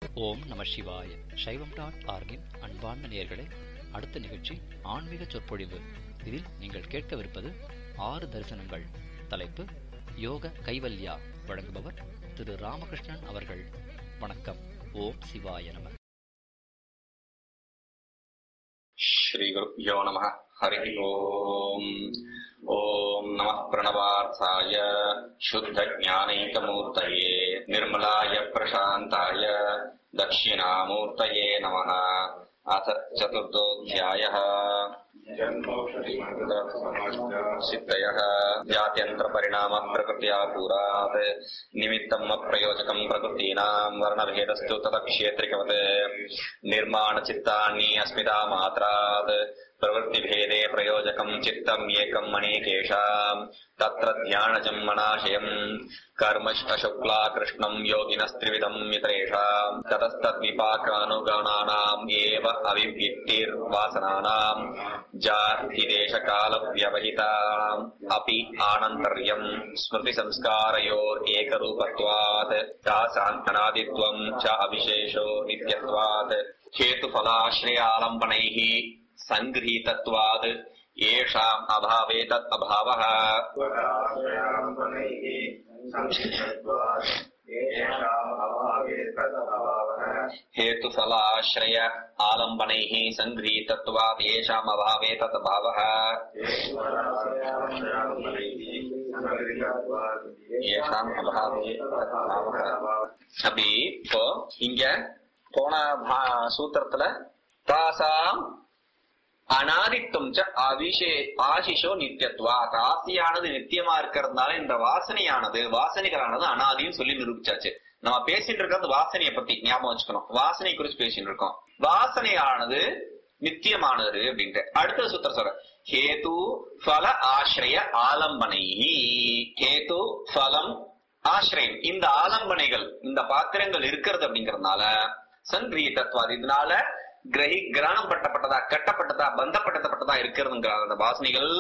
ஓம் நம சிவாய. சைவம்.org-இன் அன்பார்ந்த நேயர்களே, அடுத்த நிகழ்ச்சி ஆன்மீக சொற்பொழிவு. இதில் நீங்கள் கேட்கவிருப்பது 6 தரிசனங்கள். தலைப்பு யோக கைவல்யா. வழங்குபவர் திரு ராமகிருஷ்ணன் அவர்கள். வணக்கம். ஓம் சிவாய நம. ஸ்ரீ குருப்யோ நமः. ஹரி ஓம். ஓம் நமः பிரணவார்த்தாய சுத்த ஞானைகமூர்த்தயே நிர்மலாய பிரசாந்தாய தட்சிணாமூர்த்தயே நமः. அத சதுர்தோऽध्यायः. சித்தயः ஜாத்யந்திர பரிணாம பிரகிருத்யா பூராத் நிமித்தம் அப்பிரயோஜகம் பிரகிருத்தீனாம் வர்ணபேதஸ்து ததக்ஷேத்ரிகவத் நிர்மாண சித்தானி அஸ்மிதா மாத்ராத் பிரவೃತ್ತಿಭೇದೇ பிரயோஜகம் சித்தம் ஏகம் அநேகேஷாம் தத்ர த்யானஜம் மனாசயம் கர்மஷ்டசுக்லா கிருஷ்ணம் யோகினஸ்த்ரிவிதம் யதேஷாம் ததஸ்தத்விபாகானுகணானாம் ஏவ அவிவ்யக்திர் வாசனானாம் ஜாதி தேச கால வியவஹிதாம் அபி ஆனந்தர்யம் ஸ்மிருதி சம்ஸ்காரயோர் ஏகரூபத்வாத் தாசாந்தனாதித்வம் ச அவிசேஷோ நித்யத்வாத் ஹேதுஃபலாஸ்ரயாலம்பனைஹ சங்கிரஹீதத்வாத் ஏஷாம் அபாவே தத் அபாவः. हेतुफलाश्रय आलम्बनैः सङ्गृहीतत्वात् येषाम् अभावे तत् अभावः. येषाम् अभावे तत् अभावः. அப்படி இப்போ இங்க போன சூத்திரத்துல தாசாம் அநாதித்துவம் ஆசிஷோ நித்தியத்வா, ஆசியானது நித்தியமா இருக்கிறதுனால இந்த வாசனைகளானது அனாதின்னு சொல்லி நிரூபிச்சாச்சு. நம்ம பேசிட்டு இருக்கிறது வாசனையை பத்தி ஞாபகம் வச்சுக்கணும். வாசனை குறிச்சு பேசிட்டு இருக்கோம். வாசனையானது நித்தியமானது அப்படின்ட்டு அடுத்த சூத்திரம் சொல்ற ஹேது பல ஆசிரிய ஆலம்பனை. ஹேது பலம் ஆசிரியம், இந்த ஆலம்பனைகள் இந்த பாத்திரங்கள் இருக்கிறது அப்படிங்கறதுனால சங்கிரீதத்வாது, இதனால கிரகணம் பட்டப்பட்டதா கட்டப்பட்டதா பந்தப்படுத்தப்பட்டதா இருக்கிறதுங்கிற அந்த வாசனைகள்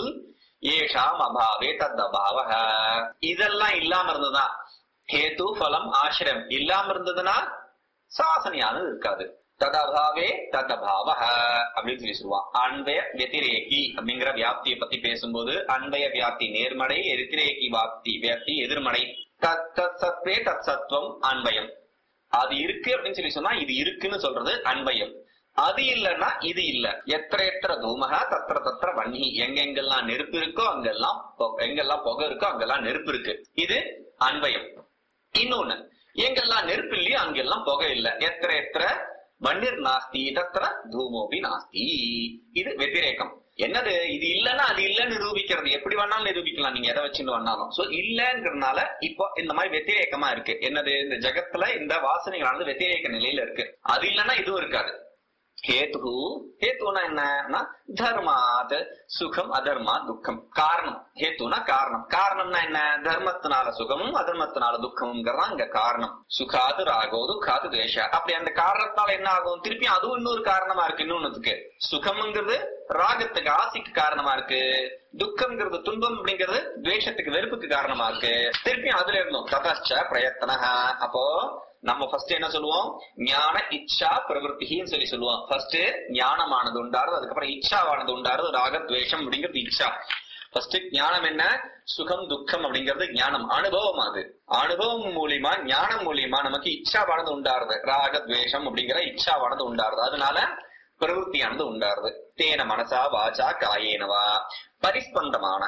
ஏஷாம் அபாவே தத் அபாவஹ. இதெல்லாம் இல்லாம இருந்ததுன்னா ஹேது பலம் ஆசிரியம் இல்லாம இருந்ததுன்னா சாசனையானது இருக்காது. ததபாவே ததபாவஹ அப்படின்னு சொல்லி சொல்லுவான். அன்பய வெதிரேகி அப்படிங்கிற வியாப்தியை பத்தி பேசும்போது அன்பய வியாப்தி நேர்மடை, எதிரேகி வியாப்தி எதிர்மடை. தத் சத்வே தத் சத்வம் அன்பயம். அது இருக்கு அப்படின்னு சொல்லி சொன்னா இது இருக்குன்னு சொல்றது அன்பயம். அது இல்லைன்னா இது இல்ல. எத்திர தூமக தத்திர தத்திர வன்னி. எங்கெங்கெல்லாம் நெருப்பு இருக்கோ அங்கெல்லாம் எங்கெல்லாம் புகை இருக்கோ அங்கெல்லாம் நெருப்பு இருக்கு. இது அன்பயம். இன்னொன்னு, எங்கெல்லாம் நெருப்பு இல்லையோ அங்கெல்லாம் புகை இல்ல. எத்திர வன்னிர் நாஸ்தி தத்திர தூமோபி நாஸ்தி. இது வெதிரேகம். என்னது, இது இல்லன்னா அது இல்லன்னு நிரூபிக்கிறது. எப்படி வேணாலும் நிரூபிக்கலாம், நீங்க எதை வச்சுட்டு வேணாலும். சோ இல்லங்கிறதுனால இப்போ இந்த மாதிரி வெத்திரேக்கமா இருக்கு. என்னது, இந்த ஜகத்துல இந்த வாசனைகளானது வெத்திரேக்க நிலையில இருக்கு. அது இல்லன்னா இதுவும் இருக்காது. ஹேத்து, ஹேத்துனா என்ன, தர்மாத் சுகம் அதர்மா துக்கம். காரணம், ஹேத்துனா காரணம். காரணம்னா என்ன, தர்மத்தினால சுகமும் அதர்மத்தினால துக்கமும் இங்க காரணம். சுகாது ராகோ துக்காது தேஷ. அப்படி அந்த காரணத்தால என்ன ஆகும், திருப்பி அதுவும் இன்னொரு காரணமா இருக்கு. இன்னொன்னுக்கு சுகம்ங்கிறது ராகத்துக்கு ஆசைக்கு காரணமா இருக்கு, துக்கம்ங்கிறது துன்பம் அப்படிங்கிறது துவேஷத்துக்கு வெறுப்புக்கு காரணமா இருக்கு. திருப்பி அதுல இருந்தோம் ததச்ச பிரயத்தன. அப்போ நம்ம ஃபர்ஸ்ட் என்ன சொல்லுவோம், ஞான இச்சா பிரவருத்தின்னு சொல்லி சொல்லுவோம். ஃபர்ஸ்ட் ஞானமானது உண்டாருது, அதுக்கப்புறம் இச்சாவானது உண்டாருது. ராகத்வேஷம் அப்படிங்கிறது இச்சா. ஃபர்ஸ்ட் ஞானம் என்ன, சுகம் துக்கம் அப்படிங்கிறது ஞானம், அனுபவம். அது அனுபவம் மூலியமா ஞானம் மூலியமா நமக்கு இச்சாவானது உண்டாருது. ராகத்வேஷம் அப்படிங்கிற இச்சாவானது உண்டாருது. அதனால பிரவருத்தியானது உண்டாருது. தேன மனசா வாச்சா காயேனவா பரிஸ்பந்தமான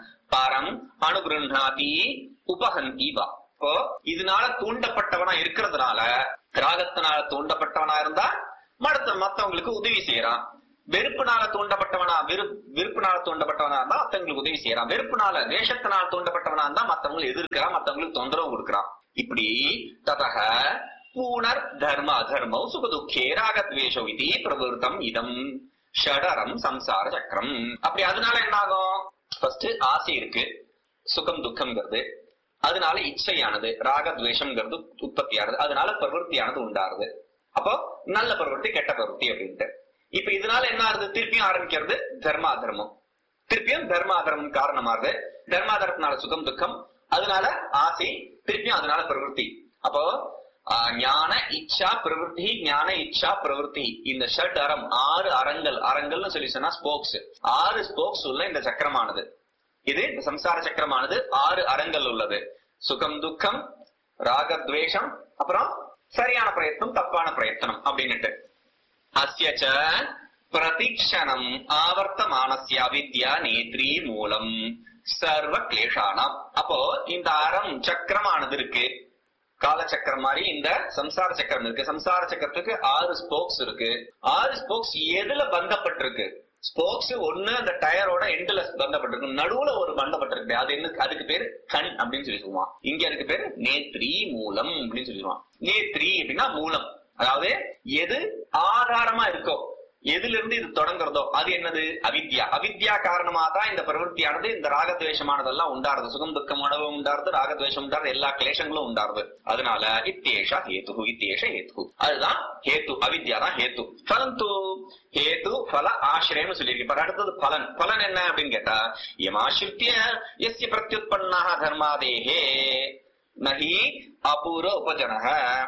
பரம் அனுகிருஹாதி உபஹந்தி வா. இப்போ இதனால தூண்டப்பட்டவனா இருக்கிறதுனால, ராகத்தினால தூண்டப்பட்டவனா இருந்தா மத்தவங்களுக்கு உதவி செய்யறான். வெறுப்புனால தூண்டப்பட்டவனா விருப்புனால தூண்டப்பட்டவனா இருந்தா மத்தவங்களுக்கு உதவி செய்யறான். வெறுப்புனால தேசத்தினால தூண்டப்பட்டவனா இருந்தா மத்தவங்களுக்கு எதிர்க்கிறான், மத்தவங்களுக்கு தொந்தரவு கொடுக்கறான். இப்படி ததக பூனர் தர்ம அதர்மௌ சுகதுக்கே ராகத்வேஷோ விதி பிரவருத்தம் இதம் ஷடரம் சம்சார சக்கரம். அப்படி அதனால என்ன ஆகும், ஃபர்ஸ்ட் ஆசை இருக்கு, சுகம் துக்கம்ங்கிறது. அதனால இச்சையானது ராகத்வேஷம்ங்கிறது உற்பத்தியானது. அதனால பிரவருத்தியானது உண்டாருது. அப்போ நல்ல பிரவருத்தி கெட்ட பிரவருத்தி அப்படின்ட்டு. இப்ப இதனால என்ன ஆகுது, திருப்பியும் ஆரம்பிக்கிறது தர்மாதர்மம். திருப்பியும் தர்மாதர்மம் காரணமாகுது. தர்மாதர்மத்தினால சுகம் துக்கம், அதனால ஆசை, திருப்பியும் அதனால பிரவருத்தி. அப்போ ஞான இச்சா பிரவருத்தி, ஞான இச்சா பிரவருத்தி, இந்த ஷட் அறம், 6 அறங்கள், அறங்கள்னு சொல்லி சொன்னா ஸ்போக்ஸ், 6 ஸ்போக்ஸ் உள்ள இந்த சக்கரமானது, இது இந்த சம்சார சக்கரமானது 6 அறங்கள் உள்ளது. சுகம் துக்கம், ராகத்வேஷம், அப்புறம் சரியான பிரயத்னம் தப்பான பிரயத்தனம் அப்படின்னுட்டு. அஸ்யச்ச பிரதிக்ஷணம் ஆவர்த்தமானஸ்ய அவித்யா நேத்ரி மூலம் சர்வ கிளேஷானாம். அப்போ இந்த அறம் சக்கரமானது இருக்கு, காலச்சக்கரம் மாதிரி இந்த சம்சார சக்கரம் இருக்கு. சம்சார சக்கரத்துக்கு 6 ஸ்போக்ஸ் இருக்கு. 6 ஸ்போக்ஸ் எதுல பந்தப்பட்டிருக்கு? ஸ்போக்ஸ் ஒண்ணு அந்த டயரோட எண்டுல பந்தப்பட்டிருக்கு, நடுவுல ஒரு பந்தப்பட்டிருக்கு. அது என்ன? அதுக்கு பேரு கண் அப்படின்னு சொல்லி சொல்லுவான். இங்க அதுக்கு பேரு நேத்ரி மூலம் அப்படின்னு சொல்லிடுவான். நேத்ரி அப்படின்னா மூலம், அதாவது எது ஆதாரமா இருக்கோ, எதுல இருந்து இது தொடங்குறதோ அது என்னது? அவித்யா. அவித்யா காரணமா தான் இந்த பிரவருத்தியானது, இந்த ராகத்வேஷமானதெல்லாம் உண்டாருது. சுகம் துக்கம் உணவு உண்டாருது, ராகத்வேஷம் உண்டாருது, எல்லா கிளேஷங்களும் உண்டாருது. அதனால இத்தேஷா ஹேது, இத்தேஷ ஹேது, அதுதான் ஹேத்து. அவித்யா தான் ஹேத்து. பலந்து ஹேத்து பல ஆசிரியம்னு சொல்லியிருக்கு. இப்ப அடுத்தது பலன். பலன் என்ன அப்படின்னு கேட்டா, யமாசிரித்ய யஸ்ய பிரத்யுத்பன்னாஹ தர்மாதேஹே நஹி அபூர்வ உபஜனஹ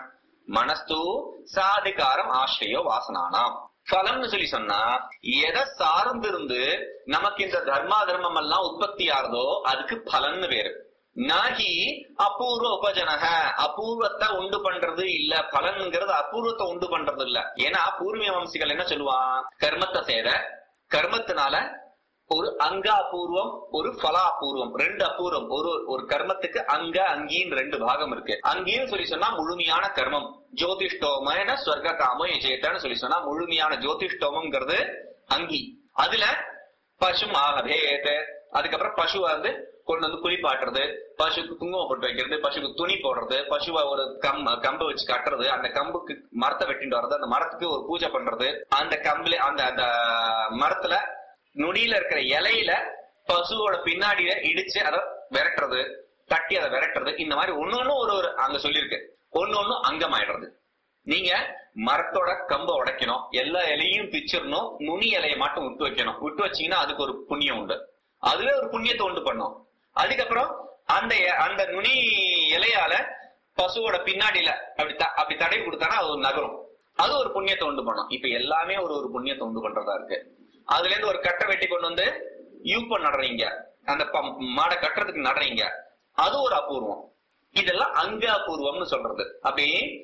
மனஸ்து சாதிகாரம் ஆசிரியோ வாசனானாம். பலம்னு சொல்லி சொன்னா எதை சார்ந்து இருந்து நமக்கு இந்த தர்மா தர்மம் எல்லாம் உற்பத்தி ஆறுதோ அதுக்கு பலன்னு பேரு. நாகி அபூர்வ உபஜனக, அபூர்வத்தை உண்டு பண்றது இல்ல. பலன்ங்கிறது அபூர்வத்தை உண்டு பண்றது இல்ல. ஏன்னா பூர்வீக வம்சிகள் என்ன சொல்லுவான், கர்மத்தை செய்த கர்மத்தினால ஒரு அங்க அபூர்வம், ஒரு பல அபூர்வம், 2 அபூர்வம். ஒரு கர்மத்துக்கு அங்க அங்கின்னு 2 பாகம் இருக்கு. அங்கின்னு சொல்லி சொன்னா முழுமையான கர்மம், ஜோதிஷ்டோமன ஸ்வர்க காமோ எஜேத்தன்னு சொல்லி சொன்னா முழுமையான ஜோதிஷ்டோமங்கிறது அங்கி. அதுல பசு ஆகபேத், அதுக்கப்புறம் பசுவை வந்து கொண்டு வந்து குளிப்பாட்டுறது, பசுக்கு குங்குமம் போட்டு வைக்கிறது, பசுக்கு துணி போடுறது, பசுவை ஒரு கம்பு வச்சு கட்டுறது, அந்த கம்புக்கு மரத்தை வெட்டிட்டு வர்றது, அந்த மரத்துக்கு ஒரு பூஜை பண்றது, அந்த கம்புல அந்த மரத்துல நுடியில இருக்கிற இலையில பசுவோட பின்னாடியில இடிச்சு அதை விரட்டுறது, தட்டி அதை விரட்டுறது. இந்த மாதிரி ஒன்னொன்னு ஒரு அங்க சொல்லியிருக்கு, ஒன்னொன்னு அங்கமாயிடுறது. நீங்க மரத்தோட கம்ப உடைக்கணும், எல்லா இலையும் பிச்சிடணும், நுனி இலையை மட்டும் விட்டு வைக்கணும். விட்டு வச்சீங்கன்னா அதுக்கு ஒரு புண்ணியம் உண்டு, அதுவே ஒரு புண்ணியத்தை உண்டு பண்ணும். அதுக்கப்புறம் அந்த நுனி இலையால பசுவோட பின்னாடியில அப்படி தடை கொடுத்தானா அது ஒரு நகரும், அது ஒரு புண்ணியத்தை உண்டு பண்ணும். இப்ப எல்லாமே ஒரு புண்ணியத்தை உண்டு பண்றதா இருக்கு. அதுல இருந்து ஒரு கட்டை வெட்டி கொண்டு வந்து யூப்ப நடுறீங்க, அந்த மாடை கட்டுறதுக்கு நடுறீங்க, அது ஒரு அபூர்வம். இதெல்லாம் அங்க அபூர்வம்னு சொல்றது. அப்படி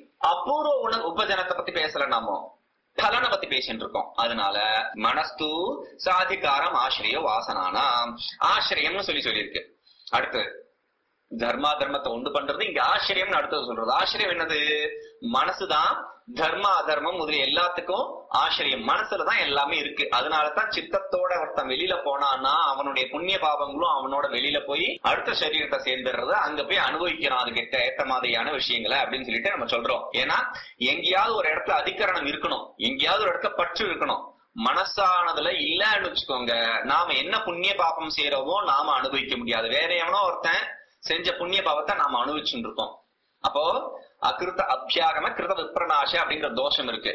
அபூர்வ உபஜனத்தை பத்தி பேசல, நாம பலனை பத்தி பேசிட்டு இருக்கோம். அதனால மனஸ்து சாதிகாரம் ஆசிரிய வாசனானா, ஆசிரியம்னு சொல்லியிருக்கு. அடுத்து தர்மா தர்மத்தை உண்டு பண்றது, இங்க ஆசிரியம்னு அடுத்தது சொல்றது. ஆசிரியம் என்னது? மனசுதான் தர்மா அதர்மம் முதலிய எல்லாத்துக்கும் ஆசிரியம். மனசுலதான் எல்லாமே இருக்கு. அதனாலதான் சித்தத்தோட ஒருத்தன் வெளியில போனான்னா அவனுடைய புண்ணிய பாவங்களும் அவனோட வெளியில போய் அடுத்த சரீரத்தை சேர்ந்துடுறது, அங்க போய் அனுபவிக்கிறான் அதுக்கு ஏற்ற மாதிரியான விஷயங்களை அப்படின்னு சொல்லிட்டு நம்ம சொல்றோம். ஏன்னா எங்கேயாவது ஒரு இடத்துல அதிகரணம் இருக்கணும், எங்கேயாவது ஒரு இடத்துல பற்று இருக்கணும். மனசானதுல இல்லன்னு வச்சுக்கோங்க, நாம என்ன புண்ணிய பாபம் செய்யறோமோ நாம அனுபவிக்க முடியாது. வேற எவனோ ஒருத்தன் செஞ்ச புண்ணிய பாவத்தை நாம அனுபவிச்சுட்டு இருக்கோம். அப்போ அகிருத்த அபியாகம கிருத விப்ரநாச அப்படிங்கிற தோஷம் இருக்கு.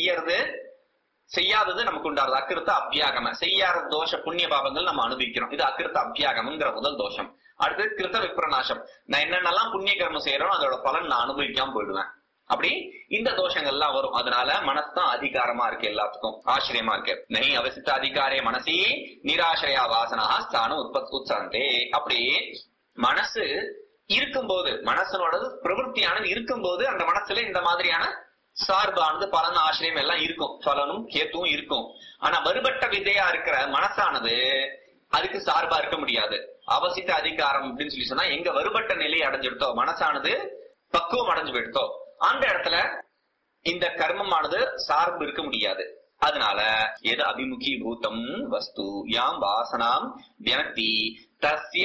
செய்யாதது நமக்கு உண்டாருது அகிருத்த அபியாகம. செய்யாத தோஷ புண்ணிய பாவங்கள் நம்ம அனுபவிக்கிறோம். இது அகிருத்த அபியாகம்ங்கிற முதல் தோஷம். அடுத்து கிருத்த விப்ரநாசம், நான் என்னென்னலாம் புண்ணிய கர்மம் செய்யறோம் அதோட பலன் நான் அனுபவிக்காம போயிடுவேன். அப்படி இந்த தோஷங்கள்லாம் வரும். அதனால மனசுதான் அதிகாரமா இருக்கு, எல்லாத்துக்கும் ஆசிரியமா இருக்கு. நெய் அவசித்த அதிகாரே மனசி நிராசிரியா வாசனா ஸ்தானம் உற்சந்தே. அப்படி மனசு இருக்கும்போது, மனசனோடது பிரவருத்தியானது இருக்கும்போது அந்த மனசுல இந்த மாதிரியான சார்பானது பலன் ஆசிரியம் எல்லாம் இருக்கும், பலனும் கேத்துவும் இருக்கும். ஆனா வருபட்ட விதையா இருக்கிற மனசானது அதுக்கு சார்பா இருக்க முடியாது. அவசித்த அதிகாரம் அப்படின்னு சொல்லி சொன்னா எங்க வருபட்ட நிலையை அடைஞ்சிடுத்தோ, மனசானது பக்குவம் அடைஞ்சு போயிடுத்தோ, அந்த இடத்துல இந்த கர்மமானது சார்பு இருக்க முடியாது. அதனால எது அபிமுகி பூதம் வஸ்து யாம் வாசனாம் வியக்தி தஸ்ய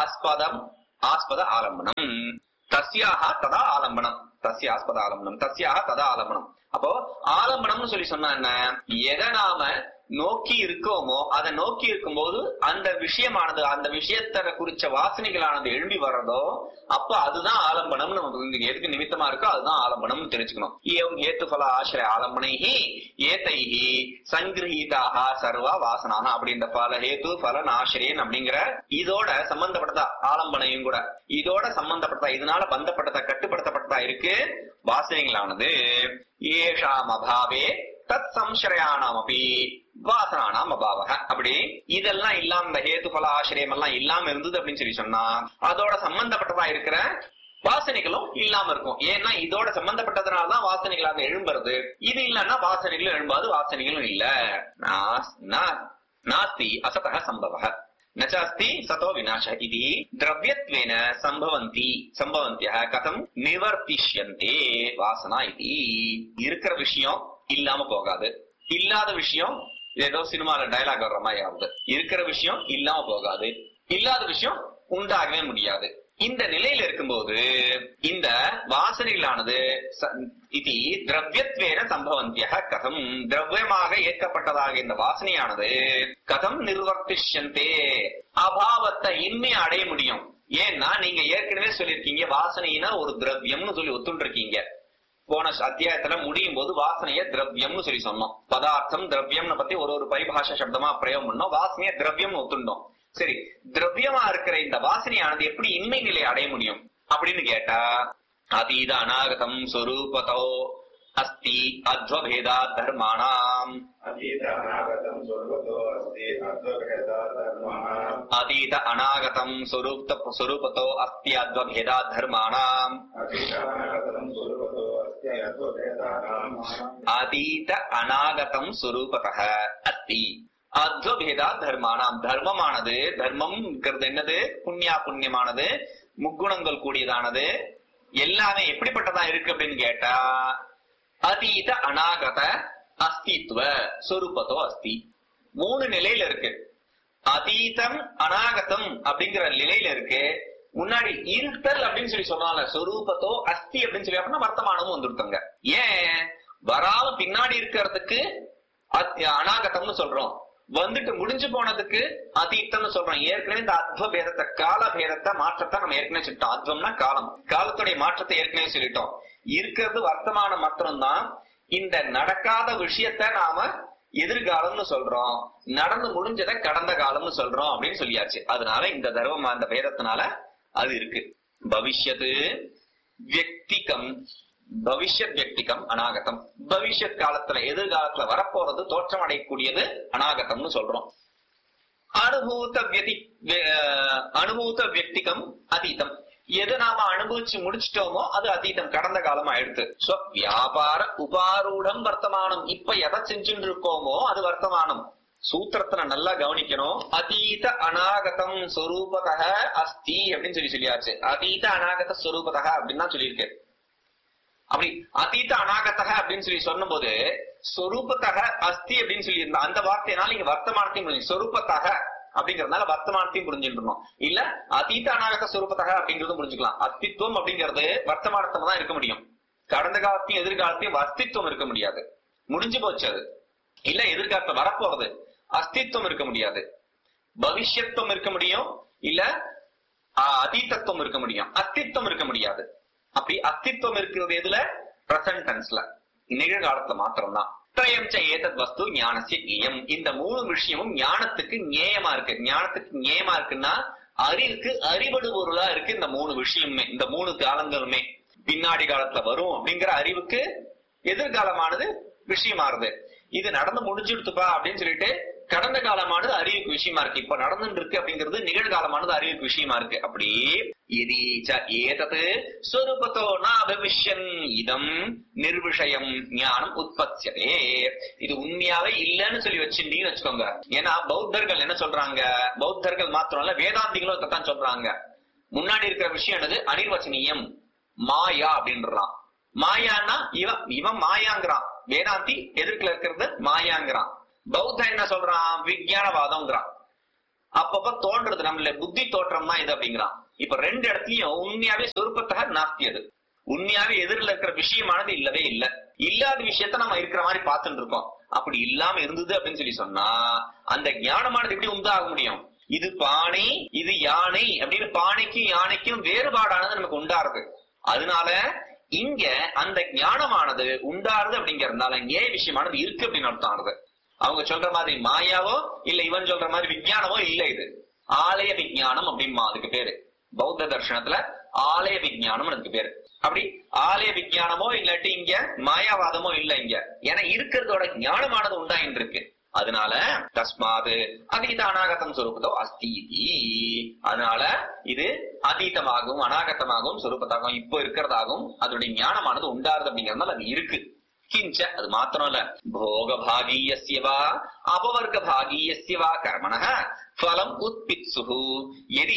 ஆஸ்பத ஆலம்பனம் தஸ்யாக ததா ஆலம்பனம், தஸ்ய ஆஸ்பத ஆலம்பனம் தஸ்யாக ததா ஆலம்பனம். அப்போ ஆலம்பனம்னு சொல்லி சொன்னா என்ன, எதை நாம நோக்கி இருக்கோமோ அதை நோக்கி இருக்கும்போது அந்த விஷயமானது, அந்த விஷயத்தை குறிச்ச வாசனைகளானது எழும்பி வர்றதோ அப்ப அதுதான் ஆலம்பனம். நமக்கு எதுக்கு நிமித்தமா இருக்கோ அதுதான் ஆலம்பனம் தெரிஞ்சுக்கணும். ஏவம் ஹேத்து பல ஆசிரிய ஆலம்பனைஹி ஏதைஹி சங்கிரஹீதாக சர்வா வாசனாக அப்படின்ற பல ஹேத்து பலன் ஆசிரியன் அப்படிங்கிற இதோட சம்பந்தப்பட்டதா ஆலம்பனையும் கூட இதோட சம்பந்தப்பட்டதா, இதனால பந்தப்பட்டதா கட்டுப்படுத்தப்பட்டதா இருக்கு வாசனைகளானது. ஏஷாம் அபாவே தத் சம்சரயானாம் அப்படி வாசனானாம் அபாவக. அப்படி இதெல்லாம் இல்லாம இந்த ஹேத்து பல ஆசிரியம் எல்லாம் இல்லாம இருந்தது அப்படின்னு சொல்லி சொன்னா அதோட சம்பந்தப்பட்டதா இருக்கிற வாசனைகளும் இல்லாம இருக்கும். ஏன்னா இதோட சம்பந்தப்பட்டதுனாலதான் வாசனைகளாக எழும்புறது. இது இல்லன்னா வாசனைகளும் எழும்பாது, வாசனைகளும் இல்ல. நாஸ்தி அசதக சம்பவ நச்சாஸ்தி சதோ விநாச இது திரவியத்வேன சம்பவந்திய கதம் நிவர்த்திஷ்யந்தே வாசனா இது. இருக்கிற விஷயம் இல்லாம போகாது, இல்லாத விஷயம் ஏதோ சினிமால டயலாக் வர்ற மாதிரி ஆகுது. இருக்கிற விஷயம் இல்லாம போகாது, இல்லாத விஷயம் உண்டாகவே முடியாது. இந்த நிலையில இருக்கும்போது இந்த வாசனைகளானது இது திரவியத்வேன சம்பவந்திய கதம் திரவியமாக ஏற்கப்பட்டதாக இந்த வாசனையானது கதம் நிர்வர்த்திஷ்யந்தே அபாவத்தை இன்மை அடைய முடியும். ஏன்னா நீங்க ஏற்கனவே சொல்லிருக்கீங்க வாசனைனா ஒரு திரவியம்னு சொல்லி ஒத்துண்டு இருக்கீங்க. போன அத்தியாயத்துல முடியும் போது வாசனைய திரவியம்னு சொல்லி சொன்னோம். பதார்த்தம் திரவியம்னு பத்தி ஒரு பரிபாஷா சப்தமா பிரயோகம் பண்ணோம். வாசனைய திரவியம் ஒத்துண்டோம். சரி, திரவியமா இருக்கிற இந்த வாசனையானது எப்படி இன்மை நிலை அடைய முடியும் அப்படின்னு கேட்டா அதீத அநாகதம் ஸ்வரூபதோ அஸ்தி அத்வபேதா தர்மாணாம். அதீத அநாகதம் ஸ்வரூபதோ அஸ்தி அத்வபேதா தர்மாணாம். அதீத அநாகதம் ஸ்வரூபதः அஸ்தி அத்வபேதா தர்மானாம். தர்மமானது, தர்மம் என்னது, புண்ணியமானது, முக்குணங்கள் கூடியதானது, எல்லாமே எப்படிப்பட்டதா இருக்கு அப்படின்னு கேட்டா அதீத அநாகத அஸ்தித்வ சொரூபத்தோ அஸ்தி. 3 நிலையில இருக்கு. அதீதம் அநாகதம் அப்படிங்கிற நிலையில இருக்கு. முன்னாடி இருத்தல் அப்படின்னு சொல்லி சொன்னால சொரூபத்தோ அஸ்தி அப்படின்னு சொல்லி அப்படின்னா வர்த்தமானமும் வந்துருத்தாங்க. ஏன் வராம பின்னாடி இருக்கிறதுக்கு அநாகதம்னு சொல்றோம், வந்துட்டு முடிஞ்சு போனதுக்கு அதீத்தம்னு சொல்றோம். ஏற்கனவே இந்த அத்வ பேதத்தை, கால பேதத்தை, மாற்றத்தை நம்ம ஏற்கனவே சொல்லிட்டோம். அத்வம்னா காலம், காலத்துடைய மாற்றத்தை ஏற்கனவே சொல்லிட்டோம். இருக்கிறது வர்த்தமானம் மாத்திரம்தான். இந்த நடக்காத விஷயத்த நாம எதிர்காலம்னு சொல்றோம், நடந்து முடிஞ்சதை கடந்த காலம்னு சொல்றோம் அப்படின்னு சொல்லியாச்சு. அதனால இந்த தர்மம் அந்த பேதத்தினால அது இருக்கு. பவிஷ்யத்து வியக்திகம், பவிஷ்யத் வியக்திகம் அநாகதம். பவிஷ்யத் காலத்துல எதிர்காலத்துல வரப்போறது தோற்றம் அடையக்கூடியது அநாகதம்னு சொல்றோம். அனுபூத வியக்திகம் அதீதம். எது நாம அனுபவிச்சு முடிச்சிட்டோமோ அது அதீதம், கடந்த காலம் ஆயிடுத்து. வியாபார உபாரூடம் வர்த்தமானம். இப்ப எதை செஞ்சுட்டு இருக்கோமோ அது வர்த்தமானம். சூத்திரத்துல நல்லா கவனிக்கணும். அதீத அநாகதம் ஸ்வரூபதः அஸ்தி அப்படின்னு சொல்லியாச்சு. அதீத அநாகத ஸ்வரூபதः அப்படின்னு தான் சொல்லியிருக்கு. அப்படி அதீத அநாகதக அப்படின்னு சொல்லி சொன்னும் போது ஸ்வரூபத்தக அஸ்தி அப்படின்னு சொல்லி இருந்தா அந்த வார்த்தையினால இங்க வர்த்தமானத்தையும் புரிஞ்சு, சொரூபத்தக அப்படிங்கறதுனால வர்த்தமானத்தையும் புரிஞ்சுருந்தோம். இல்ல அதீத அநாகத ஸ்வரூபத்தக அப்படிங்கறதும் புரிஞ்சுக்கலாம். அஸ்தித்வம் அப்படிங்கிறது வர்த்தமானத்தமா தான் இருக்க முடியும். கடந்த காலத்தையும் எதிர்காலத்தையும் அஸ்தித்வம் இருக்க முடியாது, முடிஞ்சு போச்சு அது. இல்ல எதிர்காலத்துல வரப்போறது அஸ்தித்வம் இருக்க முடியாது. பவிஷ்யத்துவம் இருக்க முடியும், இல்ல அதீதத்துவம் இருக்க முடியும், அஸ்தித்வம் இருக்க முடியாது. அப்படி அஸ்தித்வம் இருக்கிறது எதுல? பிரசன்ட் டென்ஸ்ல, நிகழ்காலத்துல மாத்திரம்தான். த்ரயம்ச ஏதத் வஸ்து ஞானஸ்ய ஞேயம். இந்த 3 விஷயமும் ஞானத்துக்கு ஞேயமா இருக்கு. ஞானத்துக்கு ஞேயமா இருக்குன்னா அறிவுக்கு அறிவடு பொருளா இருக்கு. இந்த 3 விஷயமுமே, இந்த 3 காலங்களுமே பின்னாடி காலத்துல வரும் அப்படிங்கிற அறிவுக்கு எதிர்காலமானது விஷயமாறுது. இது நடந்து முடிஞ்சுடுத்துப்பா அப்படின்னு சொல்லிட்டு கடந்த காலமானது அறிவுக்கு விஷயமா இருக்கு. இப்ப நடந்துட்டு இருக்கு அப்படிங்கிறது நிகழ்காலமானது அறிவுக்கு விஷயமா இருக்கு. அப்படி ஏதது ஸ்வரூபத்தோ நபவிஷ்யன் இதம் நிர்விஷயம் ஞானம் உற்பத்தியதே. இது உண்மையாவே இல்லன்னு சொல்லி வச்சுட்டீங்கன்னு வச்சுக்கோங்க. ஏன்னா பௌத்தர்கள் என்ன சொல்றாங்க, பௌத்தர்கள் மாத்திரம் இல்ல வேதாந்திகளும் இதைத்தான் சொல்றாங்க. முன்னாடி இருக்கிற விஷயம் என்னது? அனிர்வச்சனீயம், மாயா அப்படின்றான். மாயான்னா இவன் மாயாங்கிறான். வேதாந்தி எதிர்க்கல இருக்கிறது மாயாங்கிறான். பௌத்தன் என்ன சொல்றான்? விஞ்ஞானவாதம்ங்கிறான். அப்பப்ப தோன்றது நம்மள புத்தி தோற்றம் தான் இது அப்படிங்கிறான். இப்ப 2 இடத்துலயும் உண்மையாவே சொரூபத்தக நாஸ்தி. அது உண்மையாவே எதிரில் இருக்கிற விஷயமானது இல்லவே இல்ல. இல்லாத விஷயத்த நம்ம இருக்கிற மாதிரி பார்த்துட்டு இருக்கோம். அப்படி இல்லாம இருந்தது அப்படின்னு சொல்லி சொன்னா அந்த ஞானமானது எப்படி உண்டாக முடியும்? இது பானை, இது யானை அப்படின்னு பானைக்கும் யானைக்கும் வேறுபாடானது நமக்கு உண்டாருது. அதனால இங்க அந்த ஞானமானது உண்டாருது அப்படிங்கறதுனால ஞேய விஷயமானது இருக்கு அப்படின்னு அர்த்தம் ஆகுது. அவங்க சொல்ற மாதிரி மாயாவோ இல்ல இவன் சொல்ற மாதிரி விஞ்ஞானமோ இல்ல. இது ஆலய விஞ்ஞானம் அப்படிமா அதுக்கு பேரு. பௌத்த தர்சனத்துல ஆலய விஞ்ஞானம் அதுக்கு பேரு. அப்படி ஆலய விஞ்ஞானமோ இல்லாட்டி இங்க மாயாவாதமோ இல்ல இங்க. ஏன்னா இருக்கிறதோட ஞானமானது உண்டாயின்னு இருக்கு. அதனால தஸ்மாது அதீத அநாகதம் சொரூபத்தோ அஸ்தி. அதனால இது அதீதமாகவும் அநாகதமாகவும் சொரூபத்தாகவும் இப்போ இருக்கிறதாகவும் அதோடைய ஞானமானது உண்டாருது அப்படிங்கறதுனால அது இருக்கு. கிஞ்ச அது மாத்திரம் இல்ல, போக பாகீயஸ்யவா அபவர்க பாகீயஸ்யவா கர்மணः ஃபலம் உத்பித்சுஹு யதி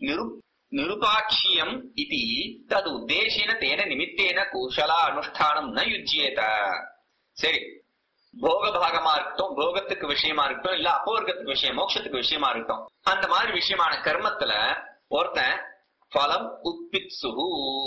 நிருபாக்ஷியம் இதி தது உத்தேசேன தேன நிமித்தேன குஷலா அனுஷ்டானம் ந யுஜ்யேத. சரி, போக பாகமா இருக்கட்டும், போகத்துக்கு விஷயமா இருக்கட்டும், இல்ல அபவர்க்கத்துக்கு விஷயம் மோட்சத்துக்கு விஷயமா இருக்கட்டும், அந்த மாதிரி விஷயமான கர்மத்துல ஒருத்தன் பலம் உத்பித்சுஹு,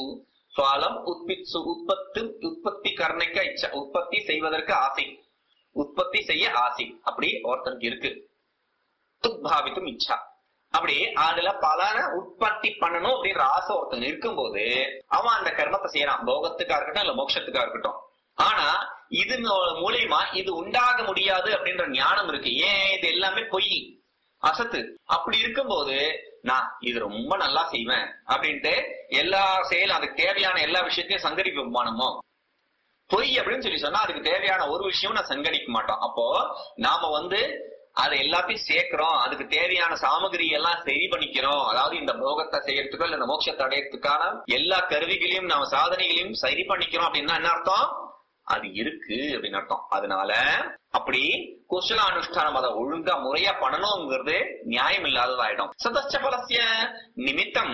பலம் உத்பித்சு உற்பத்தி கர்ணிக்க இச்சா, உற்பத்தி செய்வதற்கு ஆசை, உற்பத்தி செய்ய ஆசை அப்படி ஒருத்தனுக்கு இருக்கு. உத்பாவித்தும் இச்சா, அப்படி அதுல பலனை உற்பத்தி பண்ணணும் அப்படின்ற ஆசை ஒருத்தன் இருக்கும்போது அவன் அந்த கர்மத்தை செய்யறான். போகத்துக்கா இருக்கட்டும் இல்ல மோட்சத்துக்கா இருக்கட்டும். ஆனா இது மூலியமா இது உண்டாக முடியாது அப்படின்ற ஞானம் இருக்கு. ஏன்? இது எல்லாமே பொய், அசத்து. அப்படி இருக்கும்போது நான் இது ரொம்ப நல்லா செய்வேன் அப்படின்ட்டு எல்லா செயலும் அதுக்கு தேவையான எல்லா விஷயத்தையும் சங்கரிப்போமானமோ. பொய் அப்படின்னு சொல்லி சொன்னா அதுக்கு தேவையான ஒரு விஷயம் நான் சங்கரிக்க மாட்டோம். அப்போ நாம அதை எல்லாத்தையும் சேர்க்கிறோம், அதுக்கு தேவையான சாமகிரி எல்லாம் சரி பண்ணிக்கிறோம். அதாவது இந்த போகத்தை செய்யறதுக்கோ இல்ல இந்த மோட்சத்தை அடையறதுக்கான எல்லா கருவிகளையும் நாம சாதனைகளையும் சரி பண்ணிக்கிறோம் அப்படின்னா என்ன அர்த்தம்? அது இருக்கு அப்படின்னு அர்த்தம். அதனால அப்படி குஷல அனுஷ்டானம் அதை ஒழுங்கா முறையா பண்ணணுங்கிறது நியாயம் இல்லாததாயிடும். சதச்ச பலசிய நிமித்தம்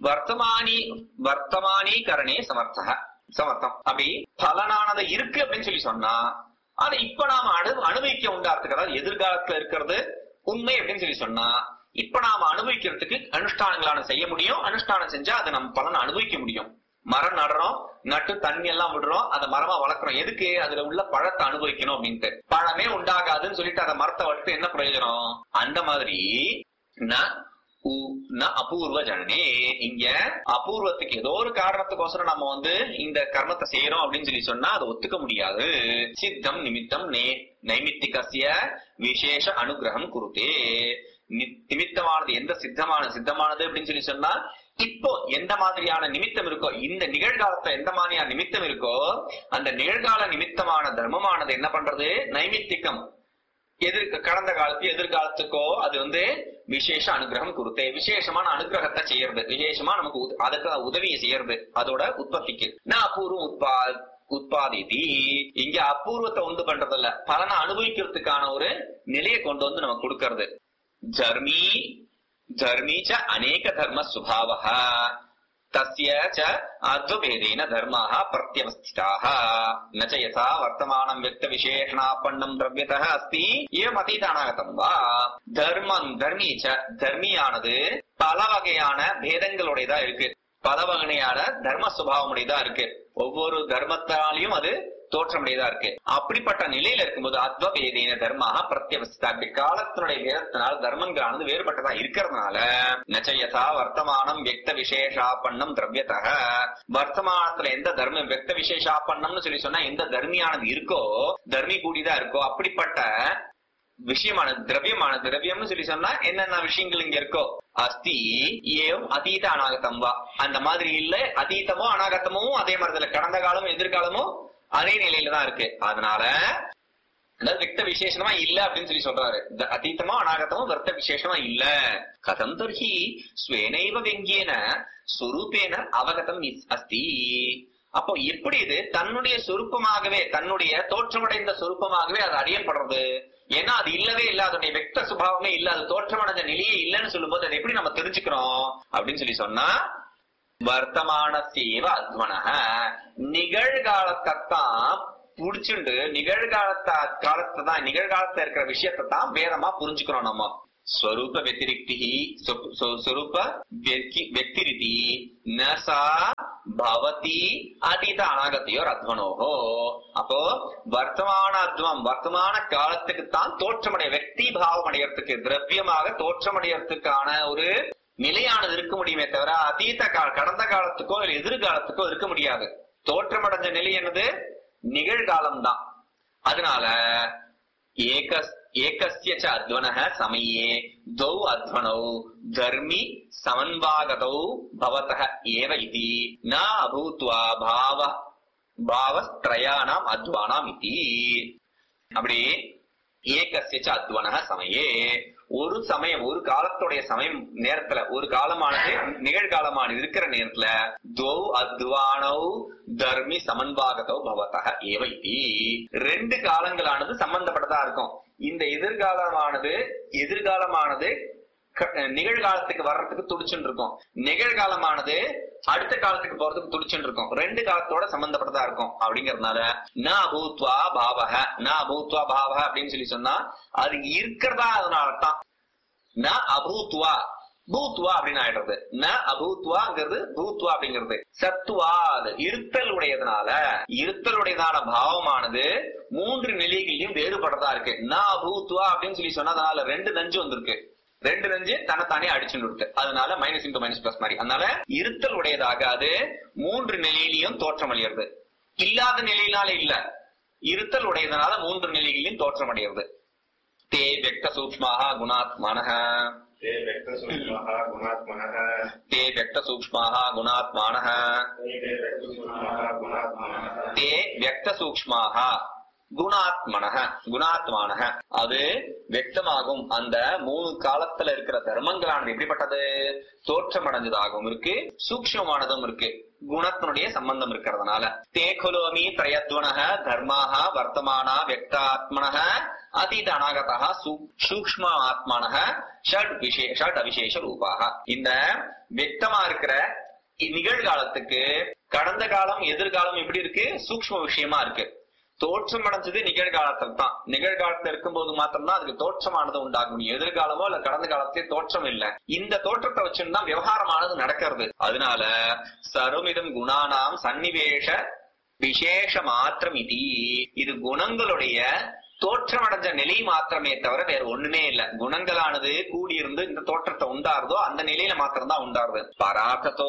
வர்த்தமானி கரணே சமர்த்தம். அப்படி பலனானது இருக்கு அப்படின்னு சொல்லி சொன்னா ஆனா இப்ப நாம அனுபவிக்க உண்டாறதுக்கு, அதாவது எதிர்காலத்துல இருக்கிறது உண்மை அப்படின்னு சொல்லி சொன்னா இப்ப நாம அனுபவிக்கிறதுக்கு அனுஷ்டானங்களான செய்ய முடியும். அனுஷ்டானம் செஞ்சா அதை நம்ம பலனை அனுபவிக்க முடியும். மரம் நடுறோம், நட்டு தண்ணி எல்லாம் விடுறோம், அந்த மரமா வளர்க்குறோம். எதுக்கு? அதுல உள்ள பழத்தை அனுபவிக்கணும் அப்படின்ட்டு. பழமே உண்டாகாதுன்னு சொல்லிட்டு அந்த மரத்தை வளர்த்து என்ன பிரயோஜனம்? அந்த மாதிரி அபூர்வ ஜனனே, இங்க அபூர்வத்துக்கு ஏதோ ஒரு காரணத்துக்கோசரம் நம்ம இந்த கர்மத்தை செய்யறோம் அப்படின்னு சொல்லி சொன்னா அதை ஒத்துக்க முடியாது. சித்தம் நிமித்தம் நைமித்திகசிய விசேஷ அனுகிரகம் குருதே. நிமித்தமானது எந்த சித்தமானது அப்படின்னு சொல்லி சொன்னா இப்போ எந்த மாதிரியான நிமித்தம் இருக்கோ, இந்த நிகழ்காலத்துல எந்த மாதிரியான நிமித்தம் இருக்கோ அந்த நிகழ்கால நிமித்தமான தர்மமானது என்ன பண்றது? நைமித்திகம், கடந்த காலத்து எதிர்காலத்துக்கோ அது விசேஷ அனுகிரகம் கொடுத்தே, விசேஷமான அனுகிரகத்தை செய்யறது, விசேஷமா நமக்கு அதுக்கு உதவியை செய்யறது அதோட உற்பத்திக்கு. நான் அபூர்வம் உற்பத்தி, இங்க அபூர்வத்தை உண்டு பண்றது இல்ல, பலனை அனுபவிக்கிறதுக்கான ஒரு நிலையை கொண்டு நமக்கு கொடுக்கறது. தர்மீ ச அநேக தர்ம சுபாவஹ தஸ்ய ச அத்வபேதேன தர்மாஹ பிரத்யவஸ்திதாஹ ந ச யதா வர்த்தமானம் வியக்த விசேஷணாபன்னம் திரவ்யதஹ அஸ்தி ஏவம் அதீத அநாகதம் வா. தர்மீ ச, தர்மியானது பல வகையான பேதங்களுடையதா இருக்கு, பல வகையான தர்ம சுபாவமுடையதா இருக்கு. ஒவ்வொரு தர்மத்தாலையும் அது தோற்றமுடையதா இருக்கு. அப்படிப்பட்ட நிலையில இருக்கும்போது அத்வபேதேன தர்மாக பிரத்யவஸ்திதா, அப்படி காலத்தினுடைய வேதத்தினால் தர்மங்களானது வேறுபட்டதா இருக்கிறதுனால நச்சயதா வர்த்தமானம் வியக்த விசேஷாபன்னம் திரவ்யதஹ, வர்த்தமானத்துல எந்த தர்மம் வியக்த விசேஷாபன்னம்னு சொல்லி சொன்னா எந்த தர்மியானது இருக்கோ, தர்மி கூடிதான் இருக்கோ, அப்படிப்பட்ட விஷயமானது திரவியம்னு சொல்லி சொன்னா என்னென்ன விஷயங்கள் இங்க இருக்கோ அஸ்தி ஏவம் அதீத அநாகதம் வா. அந்த மாதிரி இல்ல, அதீதமோ அநாகதமோ அதே மாதிரி கடந்த காலமும் எதிர்காலமும் அதே நிலையில தான் இருக்கு. அதனால வியக்த விசேஷமா இல்ல அப்படின்னு சொல்லி சொல்றாரு. அதீதமோ அநாகதமோ வியக்த விசேஷமா இல்ல. கதம் தர்ஹி ஸ்வேனைவ வெங்கியன சுரூபேன அவகதம் அஸ்தி. அப்போ எப்படி இது தன்னுடைய சொரூபமாகவே, தன்னுடைய தோற்றமடைந்த சொரூபமாகவே அது அறியப்படுறது? ஏன்னா அது இல்லவே இல்ல, அதனுடைய வெக்த சுபாவமே இல்ல, அது தோற்றமடைந்த நிலையே இல்லைன்னு சொல்லும் போது அதை எப்படி நம்ம தெரிஞ்சுக்கிறோம் அப்படின்னு சொல்லி சொன்னா வர்த்தமான சேவ அத்வனக, நிகழ்காலத்தான் புடிச்சுண்டு நிகழ்காலத்தை இருக்கிற விஷயத்தை தான் வேதமா புரிஞ்சுக்கிறோம் நம்ம. ஸ்வரூப வெத்திரிக்தி ஸ்வரூப வெக்திரிதி நசா பவதி அதீத அநாகத்தையோர் அத்வனோகோ. அப்போ வர்த்தமான காலத்துக்கு தான் தோற்றமடைய வெக்தி பாவம் அடையறதுக்கு திரவியமாக தோற்றமடையறதுக்கான ஒரு நிலையானது இருக்க முடியுமே தவிர அதீத கடந்த காலத்துக்கோ இல்ல எதிர்காலத்துக்கோ இருக்க முடியாது. தோற்றமடைஞ்ச நிலை என்னது? நிகழ்காலம் தான். அதனால ஏகஸ்ய ச அத்வனஹ சமயே தௌ அத்வனௌ தர்மி சமன்வாகதௌ பவதஹ ஏவ இதி ந அபூத்வா பாவஸ்த்ரயானாம் அத்வானாம் இதி. அப்படி ஏகஸ்ய ச அத்வனஹ சமயே ஒரு சமயம், ஒரு காலத்துடைய சமயம் நேரத்துல, ஒரு காலமானது நிகழ்காலமானது இருக்கிற நேரத்துல தௌ அத்வானௌ தர்மி சமன்வாகதௌ பவதஹ ஏவ இதி. ரெண்டு காலங்களானது சம்பந்தப்பட்டதா இருக்கும். இந்த எதிர்காலமானது நிகழ்காலத்துக்கு வர்றதுக்கு துடிச்சுட்டு இருக்கும், நிகழ்காலமானது அடுத்த காலத்துக்கு போறதுக்கு துடிச்சுட்டு இருக்கும். ரெண்டு காலத்தோட சம்பந்தப்பட்டதா இருக்கும். அப்படிங்கறதுனால ந அபூத்வா பாவக அப்படின்னு சொல்லி சொன்னா அது இருக்கிறதா, அதனாலதான் ந அபூத்வா பூத்வா அப்படின்னு ஆயிடுறது. ந அபூத்வாங்கிறது பூத்வா அப்படிங்கிறது சத்துவா, அது இருத்தலுடையதான பாவமானது மூன்று நிலைகளையும் வேறுபடுறதா இருக்கு. ந அபூத்வா அப்படின்னு சொல்லி சொன்னதுனால ரெண்டு நஞ்சு வந்திருக்கு, ரெண்டு நஞ்சு தன்னைத்தானே அடிச்சுட்டு இருக்கு. அதனால மைனஸ் இன்டு மைனஸ் பிளஸ் மாதிரி. அதனால இருத்தல் உடையதாக அது மூன்று நிலையிலையும் தோற்றம் அடைகிறது. இல்லாத நிலையினால இல்ல, இருத்தல் உடையதனால மூன்று நிலைகளையும் தோற்றம் அடைகிறது. தே வெக்த சூக்ஷ்மாக குணாத்மனஹ தே வெக்த சூக்ஷ்மாக குணாத்மானஹ அது வெக்தமாகும். அந்த மூணு காலத்துல இருக்கிற தர்மங்களானது எப்படிப்பட்டது? தோற்றம் அடைஞ்சதாகவும் இருக்கு, சூக்ஷ்மமானதும் இருக்கு, குணத்தினுடைய சம்பந்தம் இருக்கிறதுனால. தேகுலோமி திரயத்வனஹ தர்மாக வர்த்தமானா வெக்தாத்மனஹ அதீத அநாகதஹ சூக்ஷ்ம ஆத்மனஹ ஷட் அவிசேஷ ரூபாக. இந்த வெக்தமா இருக்கிற நிகழ்காலத்துக்கு கடந்த காலம் எதிர்காலம் எப்படி இருக்கு? சூக்ஷ்ம விஷயமா இருக்கு. தோற்றம் அடைஞ்சது நிகழ்காலத்தில் தான். நிகழ்காலத்துல இருக்கும்போது மாத்திரம்தான் அதுக்கு தோற்றமானது உண்டாகும். எதிர்காலமோ இல்ல கடந்த காலத்திலே தோற்றம் இல்ல. இந்த தோற்றத்தை வச்சுதான் விவகாரமானது நடக்கிறது. அதனால சருமிதம் குணானாம் சன்னிவேஷ விசேஷ மாத்திரம் இது. இது குணங்களுடைய தோற்றமடைஞ்ச நிலை மாத்திரமே தவிர வேற ஒண்ணுமே இல்ல. குணங்களானது கூடியிருந்து இந்த தோற்றத்தை உண்டாருதோ அந்த நிலையில மாத்திரம்தான் உண்டாருது. பரார்த்தத்தோ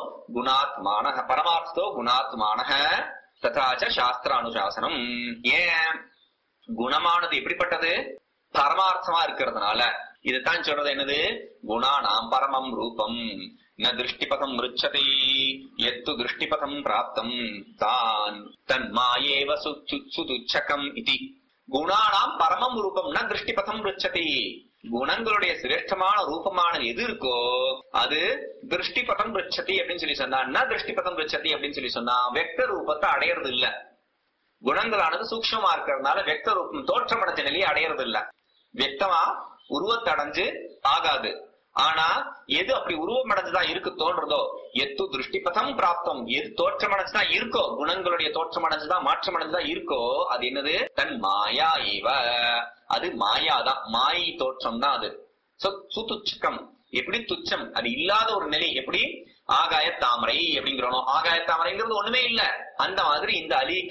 குணாத்மானக ததாச்ச சாஸ்திர அனுசாசனம். ஏன் குணமானது எப்படிப்பட்டது? பரமார்த்தமா இருக்கிறதுனால. இதுதான் சொல்றது என்னது? குணானாம் பரமம் ரூபம் ந திருஷ்டிபதம் ருச்சதி எத்து திருஷ்டிபதம் பிராப்தம் தான் தன்மாயேவ சுதுச்சகம் இதி. குணானாம் பரமம் ரூபம் ந திருஷ்டிபதம் ருச்சதி. குணங்களுடைய சிரேஷ்டமான ரூபமானது எது இருக்கோ அது திருஷ்டிபதம் ருச்சதி அப்படின்னு சொல்லி சொன்னா, ந திருஷ்டிபதம் ருச்சதி அப்படின்னு சொல்லி சொன்னா வெக்த ரூபத்தை அடையறது இல்ல. குணங்களானது சூக்ஷ்மமா இருக்கிறதுனால வெக்த ரூபம் தோற்றமடைஞ்ச நிலையை அடையறது இல்ல. வெக்தமா உருவத்தை அடைஞ்சு ஆகாது. ஆனா எது அப்படி உருவம் அடைஞ்சுதான் இருக்கு தோன்றதோ, எத்து திருஷ்டிபதம் பிராப்தம், எது தோற்றமடைஞ்சுதான் இருக்கோ, குணங்களுடைய தோற்றமடைஞ்சுதான் மாற்றம் அடைஞ்சுதான் இருக்கோ, அது என்னது? தன் மாயா இவ. அது மாயாதான், மாயை தோற்றம் தான் அது. சுதுச்சகம் எப்படி துச்சம், அது இல்லாத ஒரு நிலை. எப்படி ஆகாய தாமரை அப்படிங்கிறோம். ஆகாய தாமரைங்கிறது ஒண்ணுமே இல்ல. அந்த மாதிரி இந்த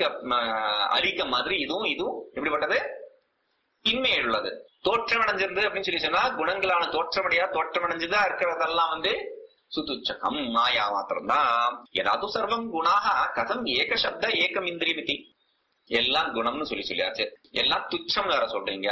அலிக்க மாதிரி இதுவும் எப்படிப்பட்டது? இன்மை உள்ளது. தோற்றமடைஞ்சிருந்து அப்படின்னு சொல்லி சொன்னா குணங்களான தோற்றமடைஞ்சுதான் இருக்கிறதெல்லாம் சுதுச்சகம் மாயா மாத்திரம்தான். ஏதாவது சர்வம் குணாக கதம் ஏக சப்த ஏகம் இந்திரியமிதி. எல்லாம் குணம்னு சொல்லியாச்சு. எல்லாம் துச்சம் வேற சொல்றீங்க.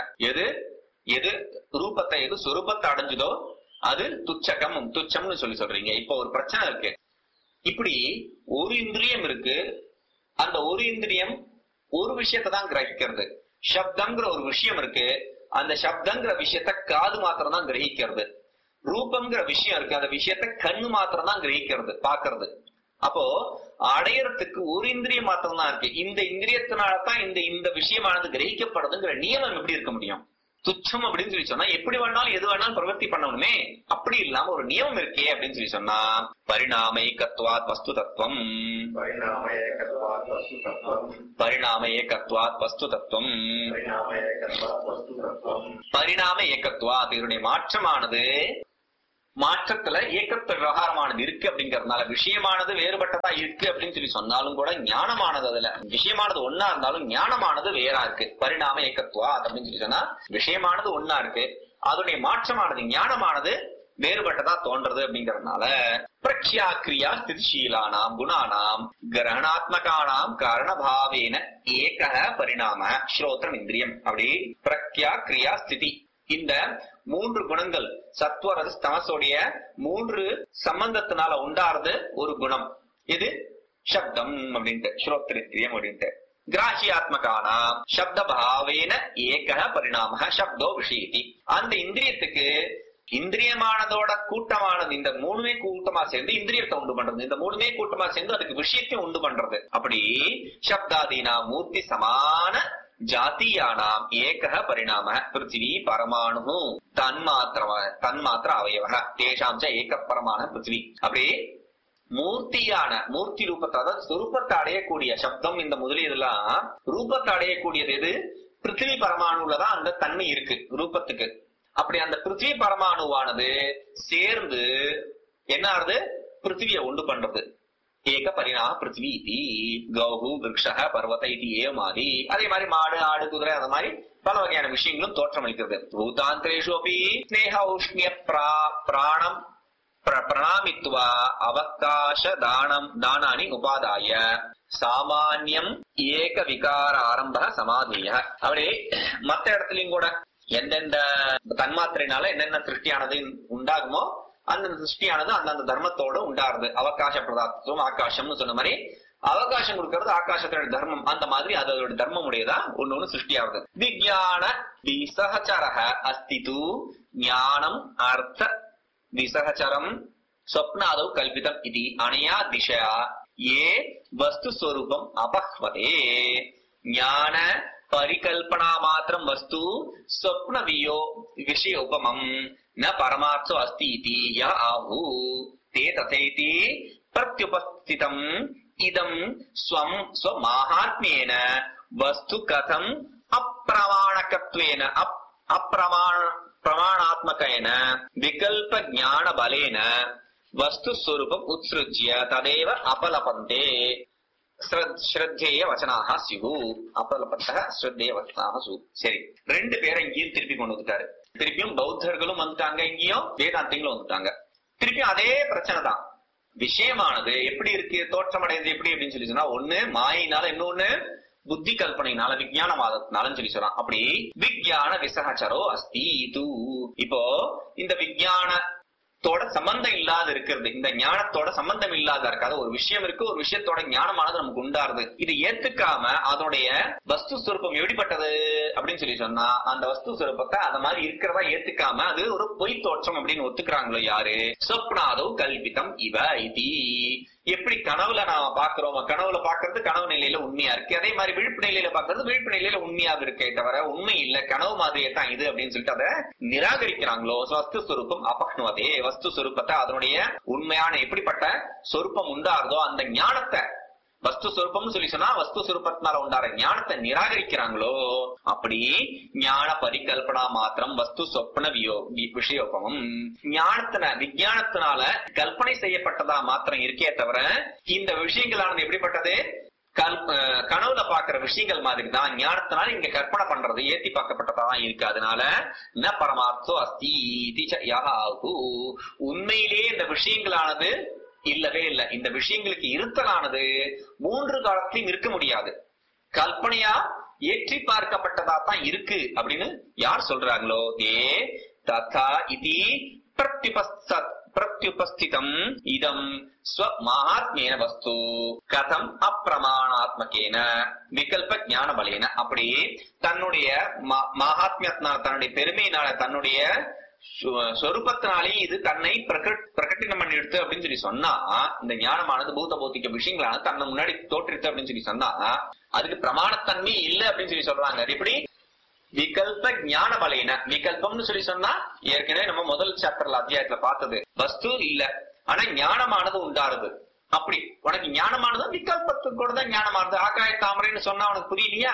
எது ரூபத்தை எது சொரூபத்தை அடைஞ்சதோ அது துச்சம்னு சொல்றீங்க. இப்ப ஒரு பிரச்சனை இருக்கு. இப்படி ஒரு இந்திரியம் இருக்கு. அந்த ஒரு இந்திரியம் ஒரு விஷயத்தை தான் கிரகிக்கிறது. சப்தம்ங்கிற ஒரு விஷயம் இருக்கு. அந்த சப்தங்கிற விஷயத்த காது மாத்திரம் தான் கிரகிக்கிறது. ரூபம்ங்கிற விஷயம் இருக்கு. அந்த விஷயத்த கண்ணு மாத்திரம் தான் கிரகிக்கிறது, பாக்குறது. அப்போ அடையறதுக்கு ஒரு இந்திரியம் மாத்திரம் தான் இருக்கு. இந்த இந்திரியத்தினாலதான் இந்த விஷயமானது கிரகிக்கப்படுதுங்கிற நியமம் எப்படி இருக்க முடியும்? துச்சம் அப்படின்னு சொல்லி சொன்னா எப்படி வேணாலும் எது வேணாலும் பிரவர்த்தி பண்ணணுமே. அப்படி இல்லாம ஒரு நியமம் இருக்கே அப்படின்னு சொல்லி சொன்னா பரிணாம ஏகத்வாத் வஸ்து தத்துவம். பரிணாம ஏகத்வாத் வஸ்து தத்துவம். பரிணாம ஏகத்வாத் இதனுடைய மாற்றமானது மாற்றத்துல ஏக்கத்துவ விவகாரமானது இருக்கு அப்படிங்கறதுனால விஷயமானது வேறுபட்டதா இருக்கு அப்படின்னு சொல்லி சொன்னாலும் கூட ஞானமானது அதுல விஷயமானது ஒன்னா இருந்தாலும் ஞானமானது வேறா இருக்கு. பரிணாம ஏக்கத்துவா அப்படின்னு சொல்லி சொன்னா விஷயமானது ஒன்னா இருக்கு, அதனுடைய மாற்றமானது ஞானமானது வேறுபட்டதா தோன்றது அப்படிங்கறதுனால பிரக்யா கிரியா ஸ்திதிசீலானாம் குணானாம் கிரகணாத்மகானாம் காரணபாவேன ஏக பரிணாம ஸ்ரோத்ரம் இந்திரியம். அப்படி பிரக்யா கிரியா ஸ்திதி இந்த 3 குணங்கள் சத்வரஜ தமசோடைய 3 சம்பந்தத்தினால உண்டாறது ஒரு குணம். இது சப்தம் அப்படின்ட்டு ஸ்ரோத்ரிந்திரியம் அப்படின்ட்டு. கிராஹியாத்மகானா சப்த பாவேன ஏக பரிணாம சப்தோ விஷயதி. அந்த இந்திரியத்துக்கு இந்திரியமானதோட கூட்டமானது இந்த 3மே கூட்டமா சேர்ந்து இந்திரியத்தை உண்டு பண்றது, இந்த 3மே கூட்டமா சேர்ந்து அதுக்கு விஷயத்தையும் உண்டு பண்றது. அப்படி சப்தாதீனா மூர்த்தி சமான ஜாத்தியானாம் ஏக பரிணாம பிருத்திவி பரமாணு தன்மாத்திர அவயவ தேஷாம் ச ஏக பரமான பிருத்திவி. அப்படி மூர்த்தியான மூர்த்தி ரூபத்தை அதாவது சுரூபத்தை அடையக்கூடிய சப்தம் இந்த முதலியதெல்லாம் ரூபத்தை அடையக்கூடியது எது? பிருத்திவி பரமாணுலதான் அந்த தன்மை இருக்கு ரூபத்துக்கு. அப்படி அந்த பிருத்திவி பரமாணுவானது சேர்ந்து என்ன ஆறுது? பிருத்திவியை உண்டு பண்றது. ஏக பரிணாம பிருத்திவி இதி கௌஹு விருக்ஷஹ பர்வத இதி ஏமாதி. அதே மாதிரி மாடு ஆடு குதிரை அந்த மாதிரி பல வகையான விஷயங்களும் தோற்றம் அளிக்கிறது. பூதாந்தரேஷு அபி ஸ்நேஹ உஷ்ணிய பிராணம் பிரணாமித்வா அவகாச தானானி உபாதாய சாமான்யம் ஏக விகார ஆரம்ப சமாதிய. அப்படி மத்த இடத்துலயும் கூட எந்தெந்த தன்மாத்திரையினால என்னென்ன சிருஷ்டியானது உண்டாகுமோ அந்த சிருஷ்டியானது அந்தந்த தர்மத்தோடு உண்டாருது. அவகாச பிரதாத்துவம் ஆகாசம்னு சொன்ன மாதிரி அவகாசம் கொடுக்கறது ஆகாசத்தோட தர்மம், அந்த மாதிரி அதோட தர்மம் உடையதா ஒண்ணு சிருஷ்டி ஆகுது. விஞ்ஞான விசகச்சரஹ அஸ்திது ஞானம் அர்த்த விசகச்சரம் ஸ்வப்னாதௌ கல்பிதம் இதி அனயா திஷா ஏ வஸ்து ஸ்வரூபம் அபஹ்வதே. ஞான பரிகல்பனா மாத்திரம் வஸ்து ஸ்வப்ன விஷய உபமம் ந பரமார்த்தோ அஸ்தி இதி ய ஆஹு தே ததைதி பிரத்யுபஸ்திதம் இதம் ஸ்வம் ஸ்வமாஹாத்ம்யேன வஸ்து கதம் அப்பிரமாணகத்வேன பிரமாணாத்மகேன விகல்ப ஞான பலேன வஸ்து ஸ்வரூபம் உத்ஸ்ருஜ்ய ததேவ அபலபந்தே ஸ்ரத்தேய வச்சனாக சிவு. அபலபந்தக ஸ்ரத்தேய வச்சனாக சு. சரி, 2 பேரை இங்கேயும் திருப்பி கொண்டு வந்துட்டாரு. திருப்பியும் பௌத்தர்களும் வந்துட்டாங்க, இங்கேயும் வேதாந்திகளும் வந்துட்டாங்க. திருப்பியும் அதே பிரச்சனை தான். விஷயமானது எப்படி இருக்கு, தோற்றம் அடையுது எப்படி அப்படின்னு சொல்லி சொன்னா, ஒண்ணு மாயினால, இன்னொன்னு புத்தி கல்பனையினால, விஞ்ஞானவாதத்தினாலும் சொல்லி சொல்றான். அப்படி விஞ்ஞான விசகச்சரோ அஸ்தி தூ. இப்போ இந்த விஞ்ஞானத்தோட சம்பந்தம் இல்லாத இருக்கிறது, இந்த ஞானத்தோட சம்பந்தம் இல்லாத இருக்காது ஒரு விஷயம் இருக்கு, ஒரு விஷயத்தோட ஞானமானது நமக்கு உண்டாருது. இது ஏத்துக்காம அதோடைய வஸ்து சுரூபம் எப்படிப்பட்டது அப்படின்னு சொல்லி சொன்னா, அந்த வஸ்து சுரூபத்தை அந்த மாதிரி இருக்கிறதா ஏத்துக்காம அது ஒரு பொய் தோற்றம் அப்படின்னு ஒத்துக்கிறாங்களோ யாரு? சொப்னாதோ கல்பிதம் இவ இதி. எப்படி கனவுல நாம பாக்குறோம், கனவுல பாக்குறது கனவு நிலையில உண்மையா இருக்கு, அதே மாதிரி விழிப்பு நிலையில பாக்குறது விழிப்பு நிலையில உண்மையாக இருக்கே தவிர உண்மை இல்ல, கனவு மாதிரியே தான் இது அப்படின்னு சொல்லிட்டு அதை நிராகரிக்கிறாங்களோ. வஸ்து சுரூபம் அபக்னுவதே. வஸ்து சுரூபத்தை அதனுடைய உண்மையான எப்படிப்பட்ட சொரூபம் உண்டாருதோ அந்த ஞானத்தை, வஸ்து சுரூபம்னு சொல்லி சொன்னா வஸ்து சுரூபத்தினால உண்டார ஞானத்தை நிராகரிக்கிறாங்களோ. அப்படி ஞான பரிகல்பனா மாத்திரம் வஸ்து சொப்ன விஷயோபமம். விஞ்ஞானத்தினால கல்பனை செய்யப்பட்டதா மாத்திரம் இருக்கே தவிர இந்த விஷயங்களானது எப்படிப்பட்டது? கனவுல பாக்குற விஷயங்கள் மாதிரி தான் ஞானத்தினால இங்க கற்பனை பண்றது ஏத்தி பார்க்கப்பட்டதான் இருக்கு. அதனால ந பரமார்த்தோ அஸ்தி. உண்மையிலேயே இந்த விஷயங்களானது இல்லவே இல்லை. இந்த விஷயங்களுக்கு இருத்தலானது 3 காலத்திலும் இருக்க முடியாது. கல்பனையா ஏற்றி பார்க்கப்பட்டதா தான் இருக்கு அப்படின்னு யார் சொல்றாங்களோ, ஏ ததா இதி பிரத்யுபஸ்திதம் இதம் ஸ்வமாத்மேன வஸ்து கதம் அப்பிரமாணாத்மகேன விகல்ப ஞான பலேன. அப்படி தன்னுடைய மகாத்மியத்தினால, தன்னுடைய பெருமையினால, தன்னுடைய சொரூபத்தினாலே இது தன்னை பிரகட்டினம் பண்ணி எடுத்து அப்படின்னு சொல்லி சொன்னா, இந்த ஞானமானது பூத பௌத்திக விஷயங்களானது தன்னை முன்னாடி தோற்றிருத்து அப்படின்னு சொல்லி சொன்னா அதுக்கு பிரமாணத்தன்மை இல்லை அப்படின்னு சொல்லி சொல்றாங்க. அது எப்படி? விகல்ப ஞான பலேன. விகல்பம்னு சொல்லி சொன்னா ஏற்கனவே நம்ம முதல் சாப்டர்ல அத்தியாயத்துல பார்த்தது, வஸ்து இல்ல ஆனா ஞானமானது உண்டாருது. அப்படி உனக்கு ஞானமானது விகல்பத்துக்கு கூட தான் ஞானமானது. ஆகாய தாமரைன்னு சொன்னா உனக்கு புரியலையா?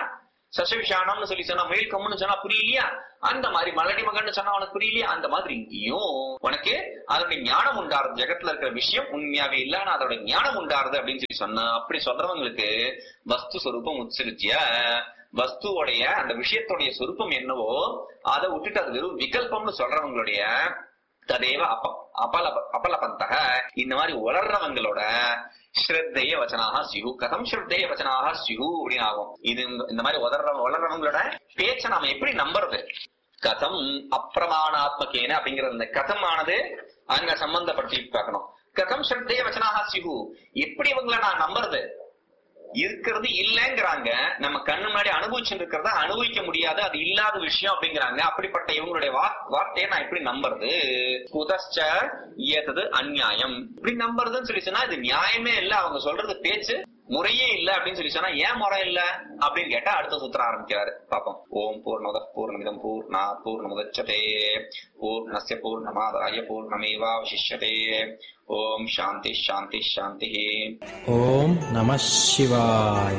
சசவிஷானம்னு சொல்லி சொன்னா மயில் கம்முன்னு சொன்னா புரியலையா, அந்த மாதிரி மலடி மகன்னு சொன்னா உனக்கு புரியலையா, அந்த மாதிரி இங்கேயும் உனக்கு அதோட ஞானம் உண்டாருது. ஜெகத்துல இருக்கிற விஷயம் உண்மையாவே இல்ல, ஆனா அதோட ஞானம் உண்டாருது அப்படின்னு சொல்லி சொன்னா, அப்படி சொல்றவங்களுக்கு வஸ்து சொரூபம் உத்சிருத்திய, வஸ்துவோடைய அந்த விஷயத்துடைய சொரூபம் என்னவோ அதை விட்டுட்டு அது வெறும் விகல்பம்னு சொல்றவங்களுடைய ததேவ அபலபந்தக, இந்த மாதிரி வளர்றவங்களோட ஸ்ரத்தைய வச்சனாக சிஹு. கதம் ஸ்ரத்தைய வச்சனாக சிஹு அப்படின்னு ஆகும். இது இந்த மாதிரி வளர்றவங்களோட பேச்ச நாம எப்படி நம்புறது? கதம் அப்பிரமாணாத்மகேன அப்படிங்கிற இந்த கதம் ஆனது அங்க சம்பந்தப்படுத்தி பார்க்கணும். கதம் ஸ்ரத்தைய வச்சனாக சிஹு, எப்படி இவங்களை நான் நம்புறது? இருக்கிறது இல்லைங்கிறாங்க, நம்ம கண்ணு முன்னாடி அனுபவிச்சுட்டு இருக்கிறத அனுபவிக்க முடியாது, அது இல்லாத விஷயம் அப்படிங்கிறாங்க. அப்படிப்பட்ட இவங்களுடைய வார்த்தையை நான் எப்படி நம்புறது? புதச்ச ஏத்தது அந்நியாயம், இப்படி நம்புறதுன்னு சொல்லி சொன்னா இது நியாயமே இல்ல, அவங்க சொல்றது பேச்சு முறையே இல்ல அப்படின்னு சொல்லி சொன்னா ஏன் முறை இல்ல அப்படின்னு கேட்டா அடுத்த சூத்திரம் ஆரம்பிக்கிறாரு. பாப்போம். ஓம் பூர்ணமத பூர்ணமிதம் பூர்ணாத் பூர்ணமுதச்யதே பூர்ணஸ்ய பூர்ணமாதாய பூர்ணமேவாவசிஷ்யதே. ஓம் சாந்தி சாந்தி சாந்தி. ஓம் நமः சிவாய.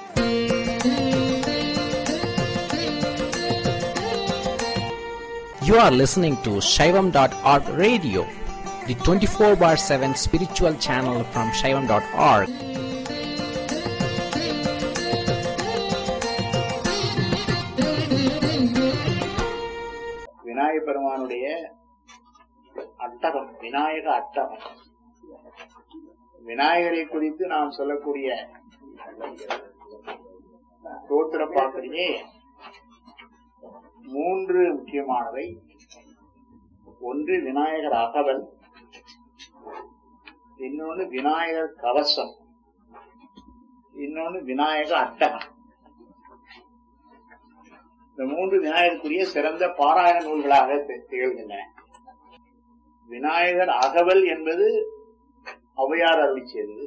You are listening to Shaivam.org radio, the 24/7 spiritual channel from Shaivam.org. Vinayaka பெருமானுடைய அட்டகம், விநாயக அட்டகம். விநாயகரை குறித்து நாம் சொல்லக்கூடிய ஸ்தோத்திர பாட்டிலே 3 முக்கியமானவை. ஒன்று விநாயகர் அகவல், இன்னொன்னு விநாயகர் கவசம், இன்னொன்னு விநாயக அட்டகம். இந்த 3 விநாயகருக்குரிய சிறந்த பாராயண நூல்களாக திகழ்கின்றன. விநாயகர் அகவல் என்பது ஔவையார் அருளிச்செய்தது.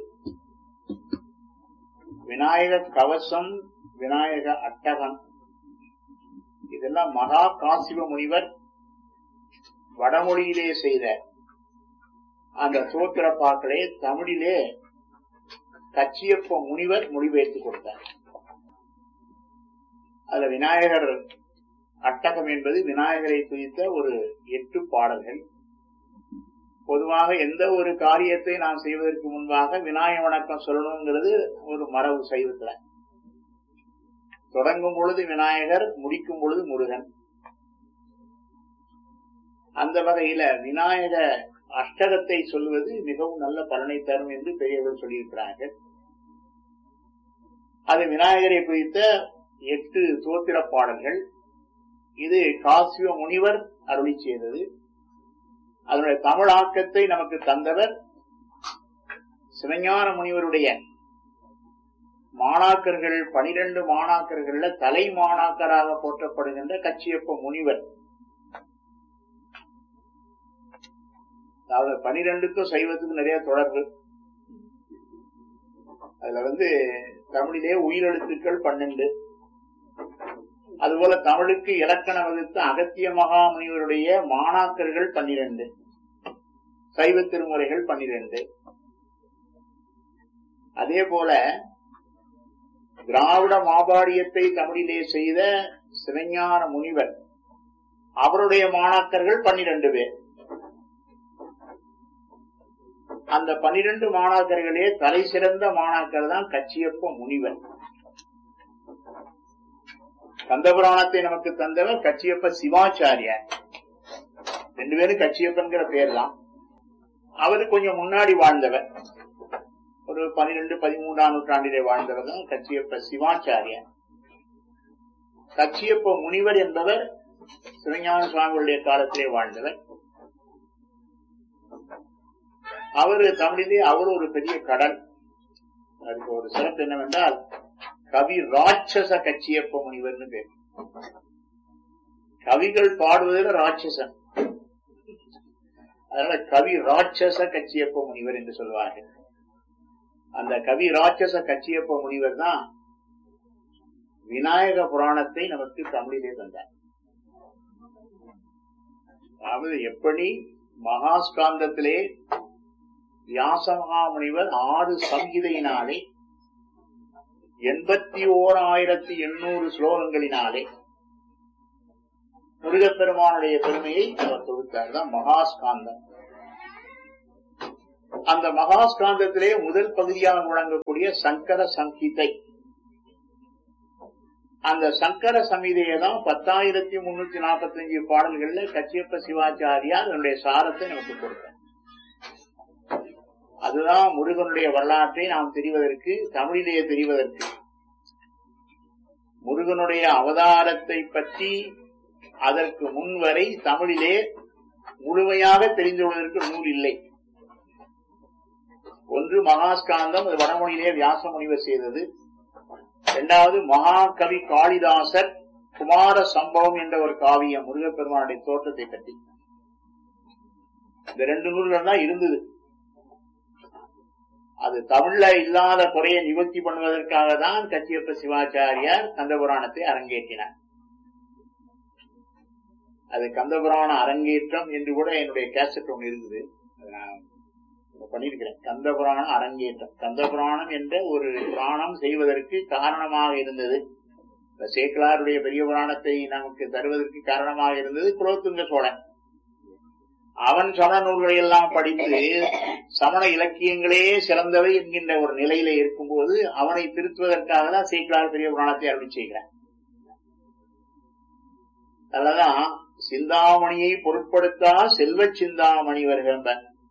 விநாயகர் கவசம், விநாயக அட்டகம் இதெல்லாம் மகா காசிவ முனிவர் வடமொழியிலே செய்த அந்த சோத்திர பாக்களே தமிழிலே கச்சியப்ப முனிவர் மொழிபெயர்த்து கொடுத்தார். அதுல விநாயகர் அட்டகம் என்பது விநாயகரை குறித்த ஒரு 8 பாடல்கள். பொதுவாக எந்த ஒரு காரியத்தை நாம் செய்வதற்கு முன்பாக விநாயக வணக்கம் சொல்லணுங்கிறது ஒரு மரபு சைவத்துல. தொடங்கும் பொழுது விநாயகர், முடிக்கும் பொழுது முருகன். அந்த வகையில விநாயக அஷ்டகத்தை சொல்வது மிகவும் நல்ல பலனை தரும் என்று பெரியவர்கள் சொல்லியிருக்கிறார்கள். அது விநாயகரை குறித்த 8 தோத்திர பாடல்கள். இது காசிவ முனிவர் அருளி செய்தது. அதனுடைய தமிழாக்கத்தை நமக்கு தந்தவர் சிவஞான முனிவருடைய மாணாக்கர்கள், 12 மாணாக்கர்கள்ல தலை மாணாக்கராக போற்றப்படுகின்ற கச்சியப்ப முனிவர். அதாவது 12க்கும் சைவத்துக்கும் நிறைய தொடர்பு. அதுல தமிழிலே உயிரெழுத்துக்கள் 12, அதுபோல தமிழுக்கு இலக்கண வகுத்த அகத்திய மகாமுனிவருடைய மாணாக்கர்கள் 12, சைவ திருமுறைகள் 12. அதே போல திராவிட மாபாடியத்தை தமிழிலே செய்த சிவஞான முனிவர், அவருடைய மாணாக்கர்கள் 12 பேர். அந்த 12 மாணாக்கர்களே தலை சிறந்த மாணாக்கர் தான் கச்சியப்ப முனிவர். கந்தபுராணத்தை நமக்கு தந்தவர் கச்சியப்ப சிவாச்சாரியார். 2 பேரும் கச்சியப்பன்கிற பேர் தான். அவரு கொஞ்சம் முன்னாடி வாழ்ந்தவர், ஒரு 12-13ஆம் நூற்றாண்டிலே வாழ்ந்தவர் தான் கச்சியப்ப சிவாச்சாரியார். கச்சியப்ப முனிவர் என்பவர் சிவஞான சுவாமிகளுடைய காலத்திலே வாழ்ந்தவர். அவரு தமிழிலே அவர் ஒரு பெரிய கடல். அதுக்கு ஒரு சிறப்பு என்னவென்றால் கவி ராட்சச கச்சியப்ப முனிவர்னு பேர். கவிகள் பாடுவதில் ராட்சசன், அதனால கவி ராட்சச கச்சியப்ப முனிவர் என்று சொல்வார்கள். அந்த கவி ராட்சச கச்சியப்ப முனிவர் தான் விநாயக புராணத்தை நமக்கு தமிழிலே தந்தார். அதாவது எப்படி மகாஸ்காந்தத்திலே வியாச மகாமுனிவர் 6 சம்ஹிதையினாலே 81,800 ஸ்லோகங்களினாலே முருகப்பெருமானுடைய பெருமையை அவர் தொகுத்தார். தான் மகாஸ்காந்தம். அந்த மகாஸ்காந்தத்திலே முதல் பகுதியாக முழங்கக்கூடிய சங்கர சங்கீதை, அந்த சங்கர சமிதையை தான் 10,345 பாடல்கள்ல கச்சியப்ப சிவாச்சாரியார் அதனுடைய சாரத்தை நமக்கு கொடுத்தார். அதுதான் முருகனுடைய வரலாற்றை நாம் தெரிவதற்கு, தமிழிலேயே தெரிவதற்கு, முருகனுடைய அவதாரத்தை பற்றி அதற்கு முன்வரை தமிழிலே முழுமையாக தெரிந்து கொள்வதற்கு நூல் இல்லை. ஒன்று மகாஸ்காந்தம், அது வடமொழியிலே வியாச முனிவர் செய்தது. இரண்டாவது மகாகவி காளிதாசர் குமார சம்பவம் என்ற ஒரு காவியம் முருகப்பெருமானுடைய தோற்றத்தை பற்றி. இந்த 2 நூல்கள் தான் இருந்தது. அது தமிழ்ல இல்லாத குறையை நிவர்த்தி பண்ணுவதற்காக தான் கச்சியப்ப சிவாச்சாரியார் கந்தபுராணத்தை அரங்கேற்றினார். அது கந்தபுராண அரங்கேற்றம் என்று கூட என்னுடைய கேசட் ஒன்று இருக்குது, பண்ணிருக்கிறேன். கந்தபுராண அரங்கேற்றம். கந்தபுராணம் என்ற ஒரு புராணம் செய்வதற்கு காரணமாக இருந்தது, சேக்கலாருடைய பெரிய புராணத்தை நமக்கு தருவதற்கு காரணமாக இருந்தது குலோத்துங்க சோழன். அவன் சமண நூல்களை எல்லாம் படித்து சமண இலக்கியங்களே சிறந்தவை என்கின்ற ஒரு நிலையில இருக்கும்போது அவனை திருத்துவதற்காக தான் சேக்கலார் பெரிய புராணத்தை அருளி செய்கிறார். அதனாலதான் சிந்தாமணியை பொருட்படுத்தா செல்வ சிந்தாமணி வருகின்ற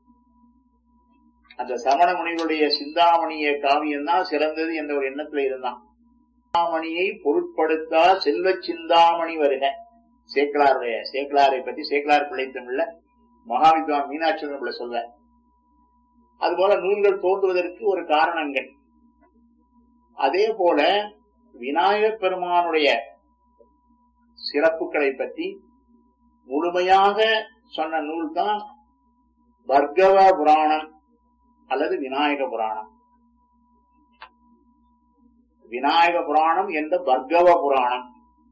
அந்த சமண முனிகளுடைய சிந்தாமணிய காவியம் தான் சிறந்தது என்ற ஒரு எண்ணத்துல இருந்தான். சிந்தாமணியை பொருட்படுத்தா செல்வ சிந்தாமணி வருக. சேக்கலாரை பற்றி சேக்கலார் பிள்ளை தமிழ்ல மகாவித்வான் மீனாட்சி பிள்ளை சொல்ல. அதுபோல நூல்கள் தோன்றுவதற்கு ஒரு காரணங்கள். அதே போல விநாயகப் பெருமானுடைய சிறப்புகளை பற்றி முழுமையாக சொன்ன நூல் தான் பர்கவ புராணம் அல்லது விநாயக புராணம். விநாயக புராணம் என்ற பர்கவ புராணம்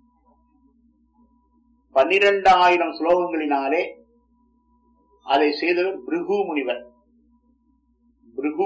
12,000 ஸ்லோகங்களினாலே அதை செய்தவர் பிருகு முனிவர். பிருகு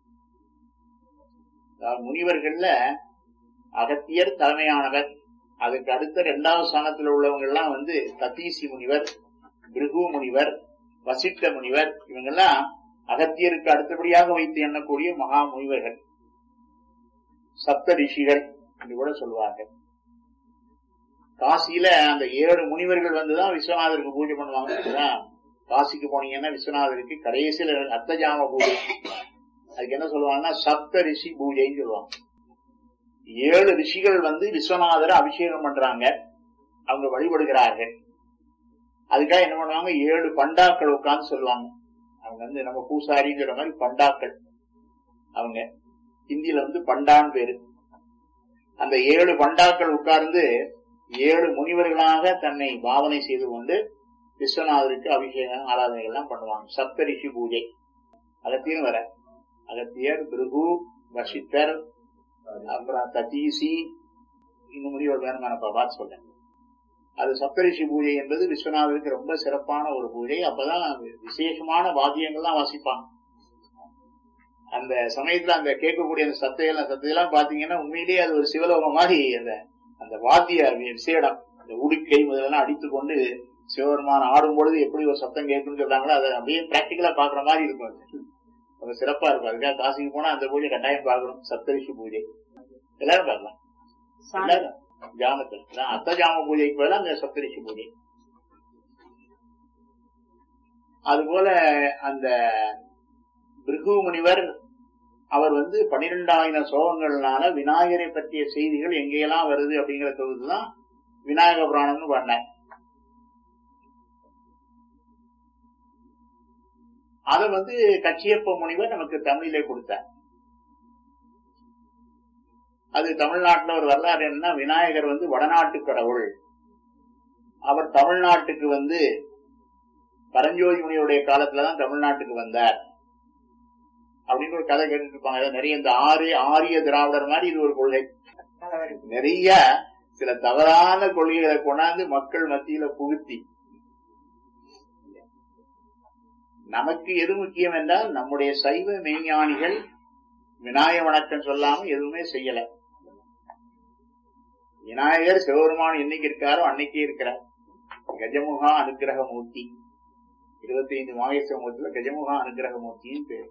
முனிவர்கள்ல அகத்தியர் தலைமையானவர். அதுக்கு அடுத்த 2வது ஸ்தானத்தில் உள்ளவங்க எல்லாம் ததீசி முனிவர், பிருகு முனிவர், வசிஷ்ட முனிவர். இவங்கெல்லாம் அகத்தியருக்கு அடுத்தபடியாக வைத்து எண்ணக்கூடிய மகா முனிவர்கள், சப்த ரிஷிகள் என்று கூட சொல்லுவார்கள். காசியில அந்த 7 முனிவர்கள் வந்துதான் விஸ்வநாதருக்கு பூஜை பண்ணுவாங்க. காசிக்கு போனீங்கன்னா விஸ்வநாதருக்கு கடைசியில அர்த்தஜாம பூஜை, அதுக்கு என்ன சொல்லுவாங்கன்னா சப்த ரிஷி பூஜைன்னு சொல்லுவாங்க. 7 ரிஷிகள் விஸ்வநாதரை அபிஷேகம் பண்றாங்க, அவங்க வழிபடுகிறார்கள். அதுக்காக என்ன பண்ணுவாங்க, 7 பண்டாக்கள் உட்கார்ந்து சொல்லுவாங்க. அவங்க நம்ம பூசாரிங்கிற மாதிரி பண்டாக்கள். அவங்க ஹிந்தியில பண்டான் பேரு. அந்த 7 பண்டாக்கள் உட்கார்ந்து 7 முனிவர்களாக தன்னை பாவனை செய்து கொண்டு விஸ்வநாதருக்கு அபிஷேகம் ஆராதனைகள் எல்லாம் பண்ணுவாங்க. சப்த ரிஷி பூஜை. அகத்தியர் வர அகத்தியர், பிருகு, வசிஷ்டர், அப்புறம் ததீசி, இன்னும் முனிவர் வேணுமானப்பா பார்த்து சொல்றேன். அது சப்தரிஷி பூஜை என்பது விஸ்வநாதருக்கு ரொம்ப சிறப்பான ஒரு பூஜை. அப்பதான் விசேஷமான வாத்தியங்கள்லாம் வாசிப்பாங்க. அந்த சமயத்துல அந்த கேட்கக்கூடிய அந்த சத்தையெல்லாம் பாத்தீங்கன்னா உண்மையிலேயே அது ஒரு சிவலோகம் மாதிரி. அந்த வாத்திய விசேடம், அந்த உடுக்கை முதலெல்லாம் அடித்துக்கொண்டு சிவபெருமான ஆடும் பொழுது எப்படி ஒரு சத்தம் கேட்குன்னு சொல்றாங்களோ அதை அப்படியே பிராக்டிக்கலா பாக்குற மாதிரி இருக்கும். அது சிறப்பா இருக்கும். அதுக்காக காசிக்கு போனா அந்த பூஜை கட்டாயம் பார்க்கணும். சப்தரிஷி பூஜை எல்லாரும் பார்க்கலாம். எல்லாரும் ஜாமத்தில் அர்த்த ஜாம பூஜைக்கு பதிலா அந்த சப்தரிஷி பூஜை. அதுபோல அந்த பிருகு முனிவர் அவர் 12,000 ஸ்லோகங்கள்னால விநாயகரை பற்றிய செய்திகள் எங்கெல்லாம் வருது அப்படிங்கிற தொகுதுதான் விநாயக புராணம்னு பண்ணார். அதை கச்சியப்ப முனிவர் நமக்கு தமிழிலே கொடுத்தார். அது தமிழ்நாட்டுல ஒரு வரலாறு என்னன்னா, விநாயகர் வடநாட்டு கடவுள். அவர் தமிழ்நாட்டுக்கு பரஞ்சோதி முனிவருடைய காலத்துலதான் தமிழ்நாட்டுக்கு வந்தார் அப்படின்னு ஒரு கதை கேட்டுட்டு இருப்பாங்க. நிறைய இந்த ஆரிய திராவிடர் மாதிரி இது ஒரு கொள்கை. நிறைய சில தவறான கொள்கைகளை கொண்டாந்து மக்கள் மத்தியில புகுத்தி, நமக்கு எது முக்கியம் என்றால் நம்முடைய சைவ மெய்ஞானிகள் விநாயக வணக்கம் சொல்லாம எதுவுமே செய்யல. விநாயகர் சிவபெருமான் என்னைக்கு இருக்காரோ அன்னைக்கே இருக்கிறார். கஜமுகா அனுகிரக மூர்த்தி, 25 மாகேஸ்வர மூர்த்தியில கஜமுகா அனுகிரக மூர்த்தின்னு பேர்.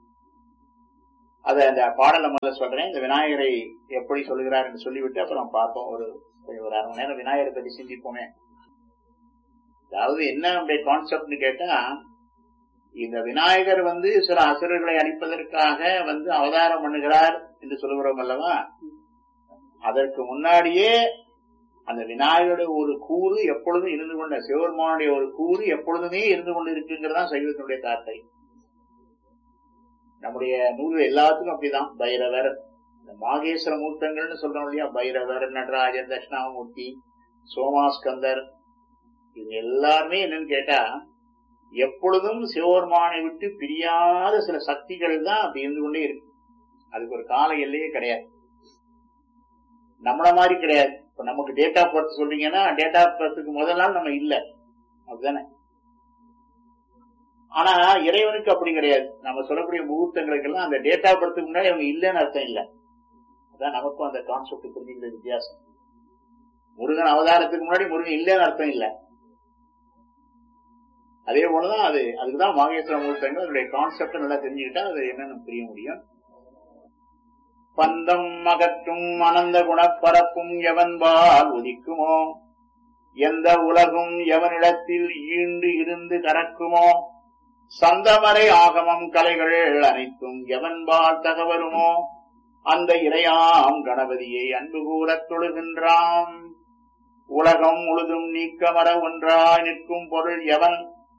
அத அந்த பாடல முதல்ல சொல்றேன். இந்த விநாயகரை எப்படி சொல்லுகிறார் என்று சொல்லிவிட்டு அப்புறம் பார்ப்போம். ஒரு 1/2 மணி நேரம் விநாயகரை பற்றி சிந்திப்போமே. அதாவது என்ன நம்முடைய கான்செப்ட்னு கேட்டா, இந்த விநாயகர் சில அசுரர்களை அழிப்பதற்காக அவதாரம் பண்ணுகிறார் என்று சொல்லுகிறோம் அல்லவா. அதற்கு முன்னாடியே அந்த விநாயகருடைய ஒரு கூறு எப்பொழுதும் இருந்து கொண்ட, சிவபெருமானுடைய ஒரு கூறு எப்பொழுதுமே இருந்து கொண்டு இருக்குங்கிறதா சைவத்தினுடைய தாத்தை. நம்முடைய நூல்கள் எல்லாத்துக்கும் அப்படிதான். பைரவர், இந்த மாகேஸ்வர மூர்த்தங்கள்னு சொல்றோம் இல்லையா, பைரவர், நடராஜர், தட்சிணாமூர்த்தி, சோமாஸ்கந்தர், இது எல்லாருமே என்னன்னு கேட்டா எப்பொழுதும் சிவபெருமானை விட்டு பிரியாத சில சக்திகள் தான் அப்படி இருந்து கொண்டே இருக்கு. அதுக்கு ஒரு கால எல்லையே கிடையாது. நம்மள மாதிரி கிடையாது. இப்ப நமக்கு டேட் ஆஃப் பர்த் சொல்றீங்கன்னா டேட் ஆஃப் பர்த்துக்கு முதல் நாள் நம்ம இல்ல, அப்படிதானே. ஆனா இறைவனுக்கு அப்படி கிடையாது. நம்ம சொல்லக்கூடிய முகூர்த்தங்களுக்கு எல்லாம் அந்த டேட் ஆஃப் பர்த்துக்கு முன்னாடி அவங்க இல்லைன்னு அர்த்தம் இல்லை. அதான் நமக்கும் அந்த கான்செப்ட் புரிஞ்சுக்கிற வித்தியாசம். முருகன் அவதாரத்துக்கு முன்னாடி முருகன் இல்லைன்னு அர்த்தம் இல்லை. அதே போலதான் அதுக்குதான் மாகேஸ்வர முகூர்த்தங்கள். அதனுடைய கான்செப்ட் நல்லா தெரிஞ்சுக்கிட்டா அது என்னன்னு புரிய முடியும். பந்தம் அகற்றும் அனந்த குணப்பரப்பும் எவன்பால் உதிக்குமோ, எந்த உலகும் எவனிடத்தில் ஈண்டு இருந்து கறக்குமோ, சந்தமரை ஆகமம் கலைகள் அனைத்தும் எவன்பால் தகவருமோ, அந்த இறையாம் கணபதியை அன்பு கூறத் தொழுகின்றான். உலகம் முழுதும் நீக்கமர ஒன்றாய் நிற்கும் பொருள் எவன்,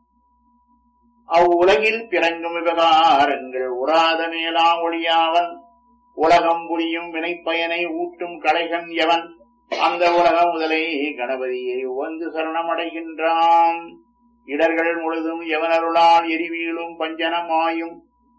அவ்வுலகில் பிறங்கும் விவகாரங்கள் உறாத மேலாம் ஒளியாவன். உலகம் புரியும் வினைப்பயனை ஊட்டும் கலைகன் எவன், அந்த உலகம் முதலை கணபதியை உவந்து சரணமடைகின்றான். இடர்கள் முழுதும் எவனருளால் எரிவீழும் பஞ்சனமாயும்,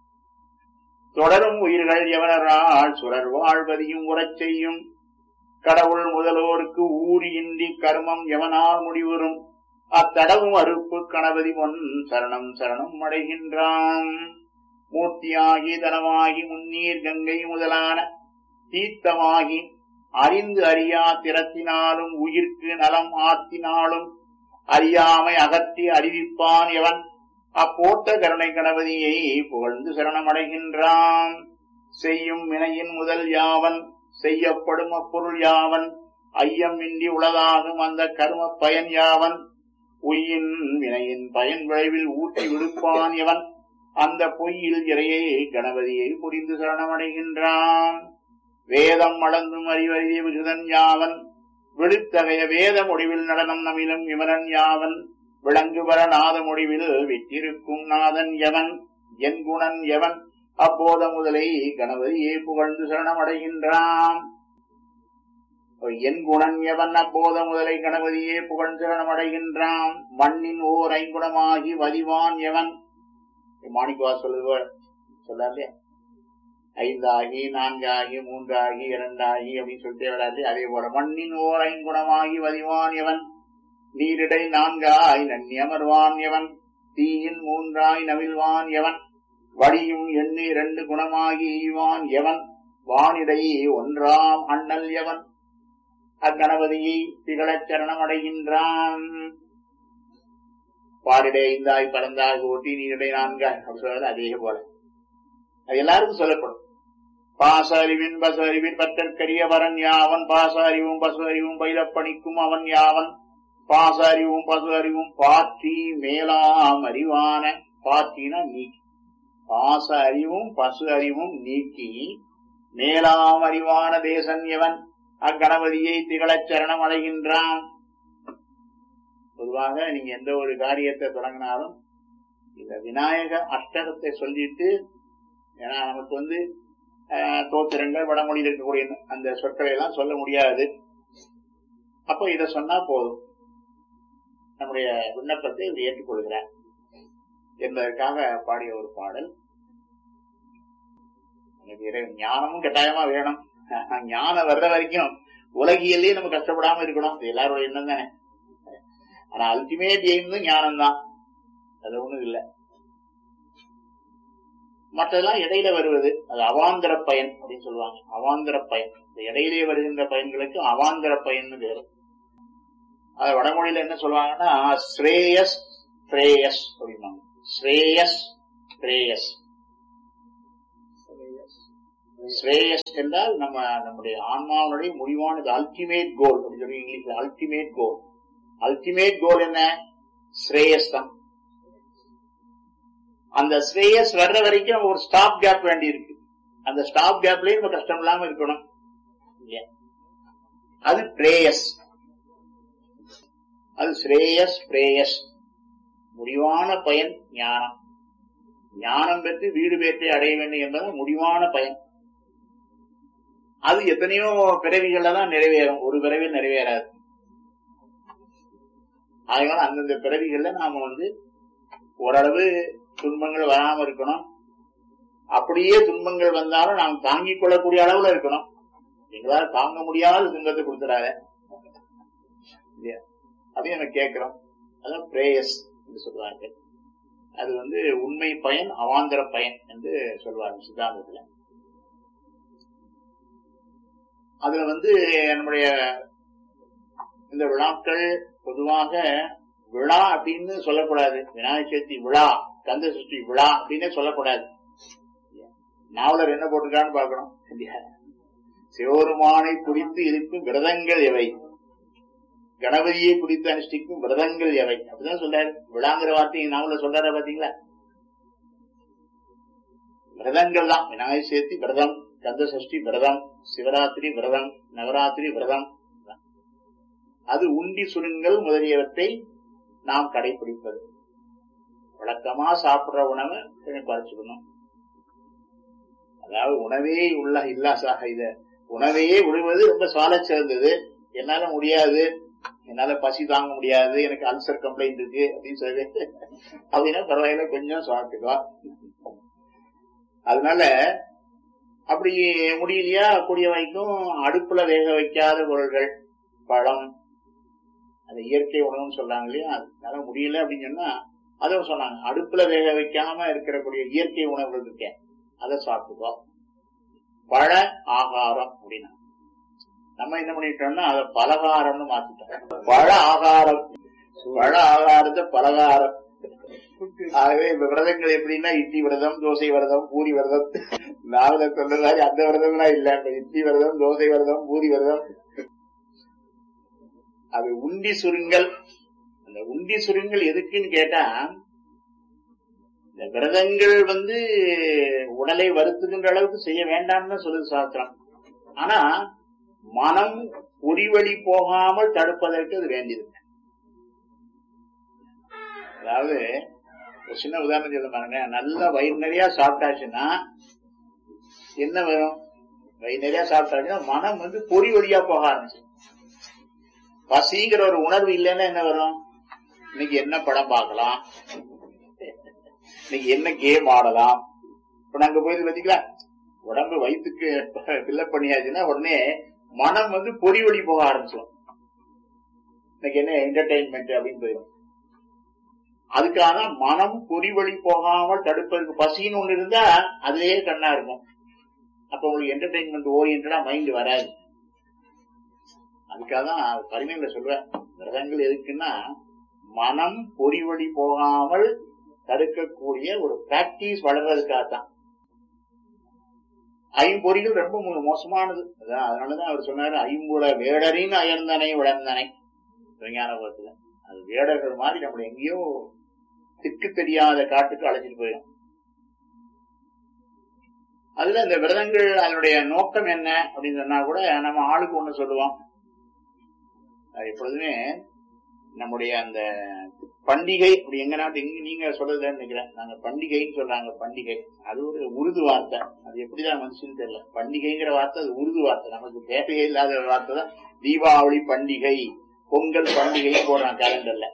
தொடரும் உயிர்கள் எவனரால் சுரர் வாழ்வதையும் உறச் செய்யும். கடவுள் முதலோருக்கு ஊரியின்றி கர்மம் எவனால் முடிவுறும், அத்தடவும் அறுப்பு கணபதி பொன் சரணம் சரணம் அடைகின்றான். மூர்த்தியாகி தனமாகி முன்னீர் கங்கை முதலான தீர்த்தமாகி அறிந்து அறியா திறத்தினாலும் உயிர்க்கு நலம் ஆத்தினாலும் அறியாமை அகற்றி அறிவிப்பான் எவன், அப்போட்ட கருணை கணபதியை புகழ்ந்து சரணமடைகின்றான். செய்யும் வினையின் முதல் யாவன், செய்யப்படும் அப்பொருள் யாவன், ஐயம் இன்றி உளதாகும் அந்த கர்ம பயன் யாவன், உயின் வினையின் பயன் விளைவில் ஊட்டி விடுப்பான் எவன், அந்த பொய்யில் இறையை கணபதியை புரிந்து சரணமடைகின்றான். வேதம் அளந்தும் அறிவறிய விகுதன் யாவன், விழுத்தகைய வேத முடிவில் நடனம் நமிலும் விமலன் யாவன், விளங்குபர நாத முடிவில் விட்டிருக்கும் நாதன் எவன், என் குணன் எவன், அப்போத முதலை கணபதியை புகழ்ந்து சரணமடைகின்றான். என் குணன் எவன், அப்போத முதலை கணபதியே புகழ்ந்து சரணமடைகின்றான். மண்ணின் ஓர் ஐங்குணமாகி வதிவான் எவன், மாணிக்கவா சொல்லுவார் சொல்லாரு, 5 ஆகி 4 ஆகி 3 ஆகி 2 ஆகி அப்படின்னு சொல்லிட்டே வராது. அதே போல மண்ணின் ஓர் ஐங்குணமாகி வதிவான் எவன், நீரிடை 4 ஆய் நன்னி அமர்வான் எவன், தீயின் 3 ஆய் நவில்வான் எவன், வடியும் 2 குணமாகி ஈவான் எவன், வானிடை 1ஆம் அண்ணல் எவன், அக்கணபதியை திகழச் சரணம் அடைகின்றான். பாரிடை 5 ஆய் பறந்தாய் ஓட்டி நீரிடை 4 ஆய் அப்படி சொல்றது. அதே போல அது எல்லாருக்கும் சொல்லப்படும். பாச அறிவின் பசு அறிவின் பற்றற்கரிய வரன் யாவன், பாச அறிவும் பசு அறிவும் பயிலப்பணிக்கும் அவன் யாவன், பாச அறிவும் பசு அறிவும் பாற்றி மேலாம் அறிவான, பாற்றினா நீக்கி, பாச அறிவும் பசு அறிவும் நீக்கி மேலாம் அறிவான தேசன் எவன், அக்கணபதியை திகழச் சரணம் அடைகின்றான். பொதுவாக நீங்க எந்த ஒரு காரியத்தை தொடங்கினாலும் இந்த விநாயக அஷ்டகத்தை சொல்லிட்டு, ஏன்னா நமக்கு தோத்திரங்கள் வடமொழியில் இருக்கக்கூடிய அந்த சொற்களை எல்லாம் சொல்ல முடியாது. அப்போ இத சொன்னா போதும், நம்முடைய விண்ணப்பத்தை இவர் ஏற்றுக்கொள்கிறார் என்பதற்காக பாடிய ஒரு பாடல். எனக்கு ஞானமும் கட்டாயமா வேணும். ஞானம் வர்ற வரைக்கும் உலகியலே நம்ம கஷ்டப்படாம இருக்கணும், எல்லாரோட எண்ணம் தானே. ஆனா அல்டிமேட் எய்ம் ஞானம் தான், அது ஒண்ணும் இல்லை. மற்றதெல்லாம் இடையில வருவது அது அவாந்தர பயன் அப்படின்னு சொல்லுவாங்க. அவாந்தர பயன், இந்த இடையிலே வருகின்ற பயன்களுக்கு அவாந்தர பயன் பேரு. அது வடமொழியில என்ன சொல்லுவாங்கன்னா ஸ்ரேயஸ் பிரேயஸ் அப்படிம்பாங்க. ஸ்ரேயஸ் பிரேயஸ். ஸ்ரேயஸ் என்றால் நம்முடைய ஆன்மாவுடைய முடிவானது, அல்டிமேட் கோல் அப்படின்னு சொல்லி இங்கிலீஷ்ல அல்டிமேட் கோல். அல்டிமேட் கோல் என்ன? ஸ்ரேயஸ் தான். அந்த ஸ்ரேயஸ் வர்ற வரைக்கும் ஒரு ஸ்டாப் கேப் வேண்டி இருக்கு. அந்த ஸ்டாப் கேப்லயே நம்ம கஷ்டம் இல்லாம இருக்கணும். அது பிரேயஸ். அது ஸ்ரேயஸ் பிரேயஸ். முடிவான பயன் ஞானம். ஞானம் பெற்று வீடு பேற்றை அடைய வேண்டும் என்பது முடிவான பயன். அது எத்தனையோ பிறவிகள்ல தான் நிறைவேறும், ஒரு பிறவியில் நிறைவேறாது. அதனால அந்தந்த பிறவிகள்ல நாம ஓரளவு துன்பங்கள் வராம இருக்கணும். அப்படியே துன்பங்கள் வந்தாலும் நாம் தாங்கிக் கொள்ளக்கூடிய அளவுல இருக்கணும். எங்களால தாங்க முடியாத துன்பத்தை கொடுத்துறாங்க, அதையும் நம்ம கேட்கிறோம். அதான் பிரேயஸ் என்று சொல்றாங்க. அது உண்மை பயன், அவாந்தர பயன் என்று சொல்வாங்க சித்தாந்தத்துல. அதுல நம்முடைய இந்த விழாக்கள் பொதுவாக விழா அப்படின்னு சொல்லக்கூடாது. விநாயகர் சதுர்த்தி விழா, கந்த சஷ்டி விழா அப்படின்னே சொல்லக்கூடாது. நாவலர் என்ன போட்டிருக்கான்னு பார்க்கணும். சிவபெருமானை குறித்து இருக்கும் விரதங்கள் எவை, கணபதியை குறித்து அனுஷ்டிக்கும் விரதங்கள் எவை அப்படிதான் சொல்றாரு. விழாங்கிற வார்த்தை நாவல சொல்றாரு பாத்தீங்களா? விரதங்கள் தான். விநாயகர் சதுர்த்தி விரதம், கந்த சஷ்டி விரதம், சிவராத்திரி விரதம், நவராத்திரி விரதம். அது உண்டி சுருங்கல் முதலியவற்றை நாம் கடைபிடிப்பது. வழக்கமா சாப்பிடுற உணவை குறைச்சுக்கணும். அதாவது உணவே இத உணவையே விடுவது ரொம்ப சால சிறந்தது. என்னால முடியாது, என்னால பசி தாங்க முடியாது, எனக்கு அல்சர் கம்ப்ளைண்ட் இருக்கு அப்படின்னு சொல்லிட்டு அப்படின்னா பரவாயில்ல, கொஞ்சம் சாப்பிட்டுக்கலாம். அதனால அப்படி முடியலையா, கூடிய வரைக்கும் அடுப்புல வேக வைக்காத பொருள்கள், பழம், அந்த இயற்கை உணவுன்னு சொல்றாங்க இல்லையா, அதனால முடியல அப்படின்னு சொன்னா அதை சொன்னாங்க. அடுப்புல வேக வைக்காம இருக்கக்கூடிய இயற்கை உணவுகள் இருக்கேன், அதை சாப்பிட்டுக்கோ. பழ ஆகாரம் அப்படின்னா நம்ம என்ன பண்ணிட்டோம்னா அதை பலகாரம்னு மாத்திட்டோம். பழ ஆகாரம், பழ ஆகாரத்தை பலகாரம். ஆகவே இப்ப விரதங்கள் எப்படின்னா இட்லி விரதம், தோசை விரதம், பூரி விரதம். நாவல சொல்றதாரி அந்த விரதம்லாம் இல்ல. இட்லி விரதம், தோசை விரதம், பூரி விரதம். அது உண்டி சுருங்கல். அந்த உண்டி சுருங்கல் எதுக்குன்னு கேட்டா, இந்த விரதங்கள் உடலை வருத்துகின்ற அளவுக்கு செய்ய வேண்டாம்னு சொல்லுது சாஸ்திரம். ஆனா மனம் பொறிவழி போகாமல் தடுப்பதற்கு அது வேண்டியது. அதாவது ஒரு சின்ன உதாரணம் சொல்ல பாருங்க. நல்லா வயிறு நிறைய சாப்பிட்டாச்சுன்னா என்ன வரும்? வயிறு நிறைய சாப்பிட்டாச்சுன்னா மனம் பொறி வழியா போக ஆரம்பிச்சு. பசிங்கிற ஒரு உணர்வு இல்லைன்னா என்ன வரும்? இன்னைக்கு என்ன படம் பார்க்கலாம், இன்னைக்கு என்ன கேம் ஆடலாம். இப்ப நாங்க போயிட்டு பாத்தீங்களா, உடம்பு வயிற்றுக்கு பில்லப் பண்ணியாச்சுன்னா உடனே மனம் பொறி வழி போக ஆரம்பிச்சிடும். இன்னைக்கு என்ன என்டர்டைன்மெண்ட் அப்படின்னு போயிடும். அதுக்காக மனம் பொறி வழி போகாமல் தடுப்பதற்கு பசின்னு ஒண்ணு இருந்தா அதுலயே கண்ணா இருக்கும். அப்ப உங்களுக்கு என்டர்டைன்மெண்ட் ஓரியன்டா மைண்ட் வராது. அதுக்காக தான் பரிமையில சொல்றேன், விரதங்கள் எதுக்குன்னா மனம் பொறி வழி போகாமல் தடுக்கக்கூடிய ஒரு பிராக்டிஸ் வளர்றதுக்காகத்தான். ஐம்பொறிகள் ரொம்ப மோசமானது. அதனாலதான் அவர் சொன்னாரு, ஐம்புல வேடரின் அயர்ந்தனை விளந்தனை விஞ்ஞான உலகத்துல. அது வேடர்கள் மாதிரி நம்மள எங்கேயோ திக்கு தெரியாத காட்டுக்கு அழைச்சிட்டு போயிடும். அதுல இந்த விரதங்கள் அதனுடைய நோக்கம் என்ன அப்படின்னு சொன்னா கூட நம்ம ஆளுக்கு ஒண்ணு சொல்லுவோம். எப்பொழுதுமே நம்முடைய அந்த பண்டிகை அப்படி எங்க நாட்டு நீங்க சொல்றதுன்னு நினைக்கிறேன். நாங்க பண்டிகைன்னு சொல்றாங்க. பண்டிகை அது ஒரு உருது வார்த்தை. அது எப்படிதான் மனுஷன்னு தெரியல. பண்டிகைங்கிற வார்த்தை அது உருது வார்த்தை, நமக்கு தேவையே இல்லாத ஒரு வார்த்தை தான். தீபாவளி பண்டிகை, பொங்கல் பண்டிகை போடுறான் கேலண்டர்ல.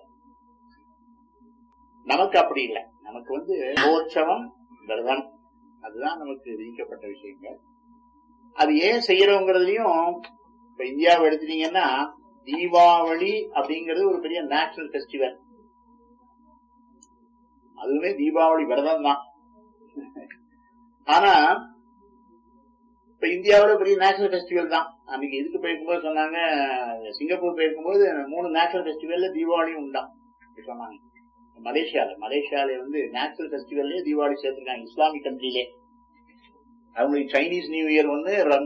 நமக்கு அப்படி இல்லை. நமக்கு மகோற்சவம், விரதம், அதுதான் நமக்கு விதிக்கப்பட்ட விஷயங்கள். அது ஏன் செய்யறோங்கிறதுலயும் இப்ப இந்தியாவை எடுத்துட்டீங்கன்னா தீபாவளி அப்படிங்கிறது ஒரு பெரிய நேஷனல் பெஸ்டிவல். அதுவுமே தீபாவளி விரதம் தான். ஆனா இப்ப இந்தியாவோட பெரிய நேஷனல் பெஸ்டிவல் தான். அன்னைக்கு இதுக்கு போயிருக்கும்போது சொன்னாங்க, சிங்கப்பூர் போயிருக்கும்போது 3 நேஷனல் பெஸ்டிவல்ல தீபாவளியும் உண்டாம் சொன்னாங்க. மலேசியால வந்து நேஷனல் பெஸ்டிவல்லே தீபாவளி சேர்த்திருக்காங்க. இஸ்லாமிக் கண்ட்ரிலே அவங்களுக்கு சைனீஸ் நியூ இயர் வந்து